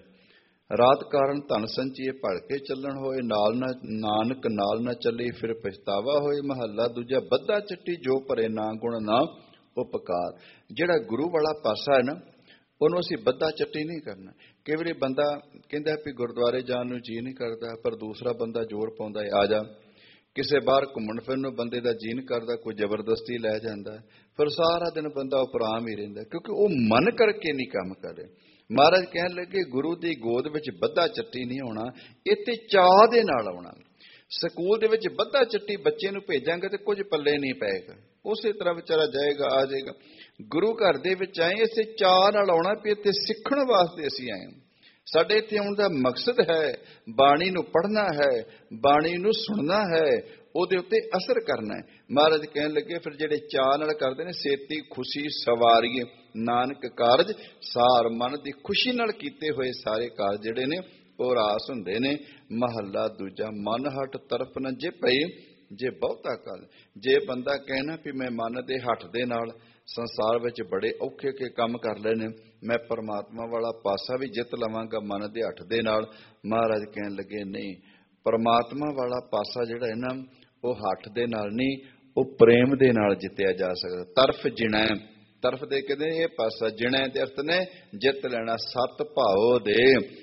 ਰਾਤ ਕਾਰਨ ਧਨ ਸੰਚੀਏ ਭਲਕੇ ਚੱਲਣ ਹੋਏ, ਨਾਲ ਨਾ ਨਾਨਕ ਨਾਲ ਨਾ ਚੱਲੇ ਫਿਰ ਪਛਤਾਵਾ ਹੋਏ। ਮਹੱਲਾ ਦੂਜਾ, ਬੱਧਾ ਚੱਟੀ ਜੋ ਭਰੇ ਨਾ ਗੁਣ ਨਾ ਉਪਕਾਰ। ਜਿਹੜਾ ਗੁਰੂ ਵਾਲਾ ਪਾਸਾ ਹੈ ਨਾ, ਉਹਨੂੰ ਅਸੀਂ ਬੱਧਾ ਚੱਟੀ ਨਹੀਂ ਕਰਨਾ। ਕਈ ਵਾਰੀ ਬੰਦਾ ਕਹਿੰਦਾ ਵੀ ਗੁਰਦੁਆਰੇ ਜਾਣ ਨੂੰ ਜੀਅ ਨਹੀਂ ਕਰਦਾ, ਪਰ ਦੂਸਰਾ ਬੰਦਾ ਜ਼ੋਰ ਪਾਉਂਦਾ ਹੈ ਆ ਜਾ। ਕਿਸੇ ਬਾਹਰ ਘੁੰਮਣ ਫਿਰਨ ਨੂੰ ਬੰਦੇ ਦਾ ਜੀਅ ਨਹੀਂ ਕਰਦਾ, ਕੋਈ ਜ਼ਬਰਦਸਤੀ ਲੈ ਜਾਂਦਾ, ਫਿਰ ਸਾਰਾ ਦਿਨ ਬੰਦਾ ਉਪਰਾਮ ਹੀ ਰਹਿੰਦਾ, ਕਿਉਂਕਿ ਉਹ ਮਨ ਕਰਕੇ ਨਹੀਂ ਕੰਮ ਕਰੇ। ਮਹਾਰਾਜ ਕਹਿਣ ਲੱਗੇ, ਗੁਰੂ ਦੀ ਗੋਦ ਵਿੱਚ ਬੱਧਾ ਚੱਟੀ ਨਹੀਂ ਹੋਣਾ, ਇੱਥੇ ਚਾਹ ਦੇ ਨਾਲ ਆਉਣਾ। ਸਕੂਲ ਦੇ ਵਿੱਚ ਬੱਧਾ ਚੱਟੀ ਬੱਚੇ ਨੂੰ ਭੇਜਾਂਗੇ ਤੇ ਕੁਝ ਪੱਲੇ ਨਹੀਂ ਪਏਗਾ, ਉਸੇ ਤਰ੍ਹਾਂ ਵਿਚਾਰਾ ਜਾਏਗਾ ਆ ਜਾਏਗਾ। ਗੁਰੂ ਘਰ ਦੇ ਵਿੱਚ ਆਏ ਇਸੇ ਚਾਹ ਨਾਲ ਆਉਣਾ ਵੀ ਇੱਥੇ ਸਿੱਖਣ ਵਾਸਤੇ ਅਸੀਂ ਆਏ। ਸਾਡੇ ਇੱਥੇ ਆਉਣ ਦਾ ਮਕਸਦ ਹੈ ਬਾਣੀ ਨੂੰ ਪੜ੍ਹਨਾ ਹੈ, ਬਾਣੀ ਨੂੰ ਸੁਣਨਾ ਹੈ, ਉਹਦੇ ਉੱਤੇ ਅਸਰ ਕਰਨਾ ਹੈ। ਮਹਾਰਾਜ ਕਹਿਣ ਲੱਗੇ, ਫਿਰ ਜਿਹੜੇ ਚਾਹ ਨਾਲ ਕਰਦੇ ਨੇ, ਸੇਤੀ ਖੁਸ਼ੀ ਸਵਾਰੀਏ ਨਾਨਕ ਕਾਰਜ ਸਾਰ। ਮਨ ਦੀ ਖੁਸ਼ੀ ਨਾਲ ਕੀਤੇ ਹੋਏ ਸਾਰੇ ਕਾਰਜ ਜਿਹੜੇ ਨੇ ਉਹ ਰਾਸ ਹੁੰਦੇ ਨੇ। ਮਹੱਲਾ ਦੂਜਾ, ਮਨ ਹਟ ਤਰਫ ਨ ਜੇ ਪਈ ਜੇ ਬਹੁਤਾ ਕਾਲ। ਜੇ ਬੰਦਾ ਕਹਿਣਾ ਵੀ ਮੈਂ ਮਨ ਦੇ ਹੱਠ ਦੇ ਨਾਲ ਸੰਸਾਰ ਵਿੱਚ ਬੜੇ ਔਖੇ ਔਖੇ ਕੰਮ ਕਰ ਲਏ ਨੇ, ਮੈਂ ਪਰਮਾਤਮਾ ਵਾਲਾ ਪਾਸਾ ਵੀ ਜਿੱਤ ਲਵਾਂਗਾ ਮਨ ਦੇ ਹੱਠ ਦੇ ਨਾਲ, ਮਹਾਰਾਜ ਕਹਿਣ ਲੱਗੇ ਨਹੀਂ, ਪਰਮਾਤਮਾ ਵਾਲਾ ਪਾਸਾ ਜਿਹੜਾ ਹੈ ਨਾ, ਉਹ ਹੱਠ ਦੇ ਨਾਲ ਨਹੀਂ, ਉਹ ਪ੍ਰੇਮ ਦੇ ਨਾਲ ਜਿੱਤਿਆ ਜਾ ਸਕਦਾ। ਤਰਫ ਜਿਣਾ, ਤਰਫ ਦੇ ਕਹਿੰਦੇ ਇਹ ਪਾਸਾ, ਜਿਣਾ ਦੇ ਅਰਥ ਨੇ ਜਿੱਤ ਲੈਣਾ। ਸਤ ਭਾਉ ਦੇ,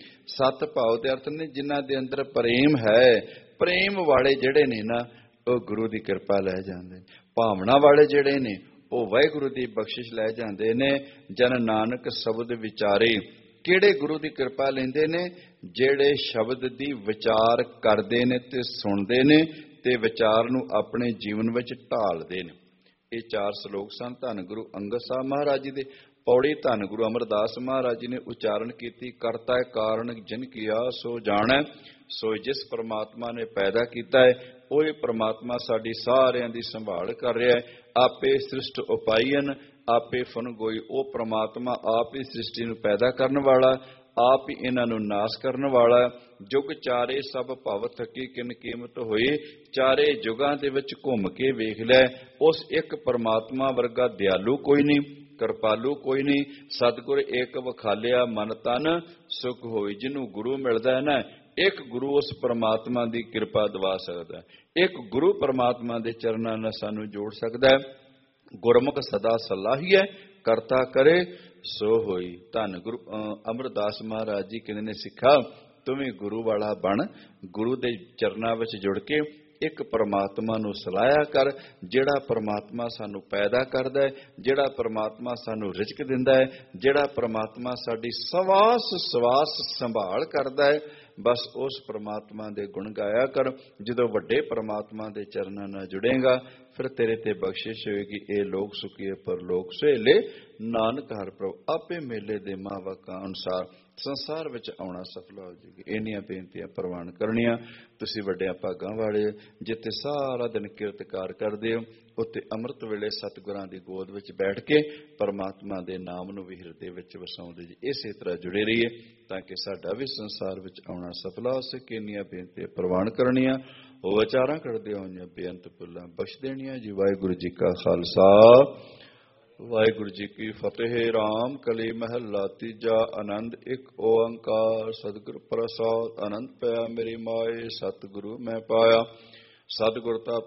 ਸਤ ਭਾਉ ਦੇ ਅਰਥ ਨੇ ਜਿਨ੍ਹਾਂ ਦੇ ਅੰਦਰ ਪ੍ਰੇਮ ਹੈ। ਪ੍ਰੇਮ ਵਾਲੇ ਜਿਹੜੇ ਨੇ ਨਾ, ਉਹ ਗੁਰੂ ਦੀ ਕਿਰਪਾ ਲੈ ਜਾਂਦੇ। ਭਾਵਨਾ ਵਾਲੇ ਜਿਹੜੇ ਨੇ, ਉਹ ਵਾਹਿਗੁਰੂ ਦੀ ਬਖਸ਼ਿਸ਼ ਲੈ ਜਾਂਦੇ ਨੇ। ਜਨ ਨਾਨਕ ਸ਼ਬਦ ਵਿਚਾਰੇ, ਕਿਹੜੇ ਗੁਰੂ ਦੀ ਕਿਰਪਾ ਲੈਂਦੇ ਨੇ? ਜਿਹੜੇ ਸ਼ਬਦ ਦੀ ਵਿਚਾਰ ਕਰਦੇ ਨੇ ਤੇ ਸੁਣਦੇ ਨੇ ਤੇ ਵਿਚਾਰ ਨੂੰ ਆਪਣੇ ਜੀਵਨ ਵਿੱਚ ਢਾਲਦੇ ਨੇ। ਇਹ ਚਾਰ ਸ਼ਲੋਕ ਸਨ ਧੰਨ ਗੁਰੂ ਅੰਗਦ ਸਾਹਿਬ ਮਹਾਰਾਜ ਜੀ ਦੇ। ਪੌੜੀ ਧੰਨ ਗੁਰੂ ਅਮਰਦਾਸ ਮਹਾਰਾਜ ਜੀ ਨੇ ਉਚਾਰਨ ਕੀਤੀ, ਕਰਤਾ ਕਾਰਨ ਜਿਨ ਕੀਆ ਸੋ ਜਾਣੈ, ਸੋ ਜਿਸ ਪ੍ਰਮਾਤਮਾ ਨੇ ਪੈਦਾ ਕੀਤਾ ਹੈ ਉਹ ਇਹ ਪ੍ਰਮਾਤਮਾ ਸਾਡੀ ਸਾਰਿਆਂ ਦੀ ਸੰਭਾਲ ਕਰ ਰਿਹਾ ਹੈ। ਆਪੇ ਸ੍ਰਿਸ਼ਟ ਉਪਾਈਨ, ਆਪੇ ਫਨ ਗੋਈ। ਉਹ ਪ੍ਰਮਾਤਮਾ ਆਪ ਹੀ ਸ੍ਰਿਸ਼ਟੀ ਨੂੰ ਪੈਦਾ ਕਰਨ ਵਾਲਾ, ਆਪ ਹੀ ਇਹਨਾਂ ਨੂੰ ਨਾਸ਼ ਕਰਨ ਵਾਲਾ। ਜੁਗ ਚਾਰੇ ਸਭ ਭਵ ਥਕੀ ਕਿਨ ਕੀਮਤ ਹੋਈ। ਚਾਰੇ ਜੁਗਾਂ ਦੇ ਵਿੱਚ ਘੁੰਮ ਕੇ ਵੇਖ ਲੈ, ਉਸ ਇੱਕ ਪ੍ਰਮਾਤਮਾ ਵਰਗਾ ਦਿਆਲੂ ਕੋਈ ਨਹੀਂ, ਕਿਰਪਾਲੂ ਕੋਈ ਨਹੀਂ। ਸਤਿਗੁਰ ਏਕ ਵਖਾਲਿਆ ਮਨ ਤਨ ਸੁਖ ਹੋਈ। ਜਿਹਨੂੰ ਗੁਰੂ ਮਿਲਦਾ ਹੈ ਨਾ, ਇੱਕ ਗੁਰੂ ਉਸ ਪਰਮਾਤਮਾ ਦੀ ਕਿਰਪਾ ਦਵਾ ਸਕਦਾ, ਇੱਕ ਗੁਰੂ ਪਰਮਾਤਮਾ ਦੇ ਚਰਨਾਂ ਨਾਲ ਸਾਨੂੰ ਜੋੜ ਸਕਦਾ ਹੈ। ਗੁਰਮੁਖ ਸਦਾ ਸਲਾਹੀਐ, ਕਰਤਾ ਕਰੇ ਸੋ ਹੋਈ। ਧੰਨ ਗੁਰੂ ਅਮਰਦਾਸ ਮਹਾਰਾਜ ਜੀ ਕਹਿੰਦੇ ਨੇ, ਸਿੱਖਾ ਤੂੰ ਵੀ ਗੁਰੂ ਵਾਲਾ ਬਣ, ਗੁਰੂ ਦੇ ਚਰਨਾਂ ਵਿੱਚ ਜੁੜ ਕੇ ਇੱਕ ਪਰਮਾਤਮਾ ਨੂੰ ਸਲਾਹਿਆ ਕਰ, ਜਿਹੜਾ ਪਰਮਾਤਮਾ ਸਾਨੂੰ ਪੈਦਾ ਕਰਦਾ ਹੈ, ਜਿਹੜਾ ਪਰਮਾਤਮਾ ਸਾਨੂੰ ਰਿਜ਼ਕ ਦਿੰਦਾ ਹੈ, ਜਿਹੜਾ ਪਰਮਾਤਮਾ ਸਾਡੀ ਸਵਾਸ ਸਵਾਸ ਸੰਭਾਲ ਕਰਦਾ ਹੈ। ਬਸ ਉਸ ਪਰਮਾਤਮਾ ਦੇ ਗੁਣ ਗਾਇਆ ਕਰ। ਜਦੋਂ ਵੱਡੇ ਪਰਮਾਤਮਾ ਦੇ ਚਰਨਾਂ ਨਾਲ ਜੁੜੇਗਾ ਫਿਰ ਤੇਰੇ ਤੇ ਬਖਸ਼ਿਸ਼ ਹੋਏਗੀ। ਇਹ ਲੋਕ ਸੁਖੀਏ ਪਰ ਲੋਕ ਸੁਹੇਲੇ, ਨਾਨਕ ਹਰਿ ਪ੍ਰਭ ਆਪੇ ਮੇਲੇ ਦੇ ਮਾਵਾਕਾਂ ਅਨੁਸਾਰ ਸੰਸਾਰ ਵਿੱਚ ਆਉਣਾ ਸਫਲ ਹੋ ਜਾਏਗੀ। ਇੰਨੀਆਂ ਬੇਨਤੀਆਂ ਪ੍ਰਵਾਨ ਕਰਨੀਆਂ। ਤੁਸੀਂ ਵੱਡਿਆਂ ਭਾਗਾਂ ਵਾਲੇ, ਜਿੱਥੇ ਸਾਰਾ ਦਿਨ ਕਿਰਤਕਾਰ ਕਰਦੇ ਹੋ, ਉੱਥੇ ਅੰਮ੍ਰਿਤ ਵੇਲੇ ਸਤਿਗੁਰਾਂ ਦੀ ਗੋਦ ਵਿੱਚ ਬੈਠ ਕੇ ਪਰਮਾਤਮਾ ਦੇ ਨਾਮ ਨੂੰ ਵੀ ਹਿਰਦੇ ਵਿੱਚ ਵਸਾਉਂਦੇ ਜੀ। ਇਸੇ ਤਰ੍ਹਾਂ ਜੁੜੇ ਰਹੀਏ ਤਾਂ ਕਿ ਸਾਡਾ ਵੀ ਸੰਸਾਰ ਵਿੱਚ ਆਉਣਾ ਸਫਲ ਹੋ ਸਕੇ। ਇੰਨੀਆਂ ਬੇਨਤੀਆਂ ਪ੍ਰਵਾਨ ਕਰਨੀਆਂ। ਉਹ ਵਿਚਾਰਾਂ ਕਰਦੇ ਹੋਈਆਂ ਬੇਅੰਤ ਭੁੱਲਾਂ ਬਖਸ਼ ਦੇਣੀਆਂ ਜੀ। ਵਾਹਿਗੁਰੂ ਜੀ ਕਾ ਖਾਲਸਾ, ਵਾਹਿਗੁਰੂ ਜੀ ਕੀ ਫਤਿਹ। ਰਾਮ ਕਲੀ ਮਹੱਲਾ ਤੀਜਾ। ਆਨੰਦ ਇੱਕ ਓੰਕਾਰ ਸਤਿਗੁਰ ਪ੍ਰਸਾਦ। ਆਨੰਦ ਪਿਆ ਮੇਰੀ ਮਾਏ, ਸਤਿਗੁਰੂ ਮੈਂ ਪਾਇਆ। ਸਤਿਗੁਰ ਤਾਂ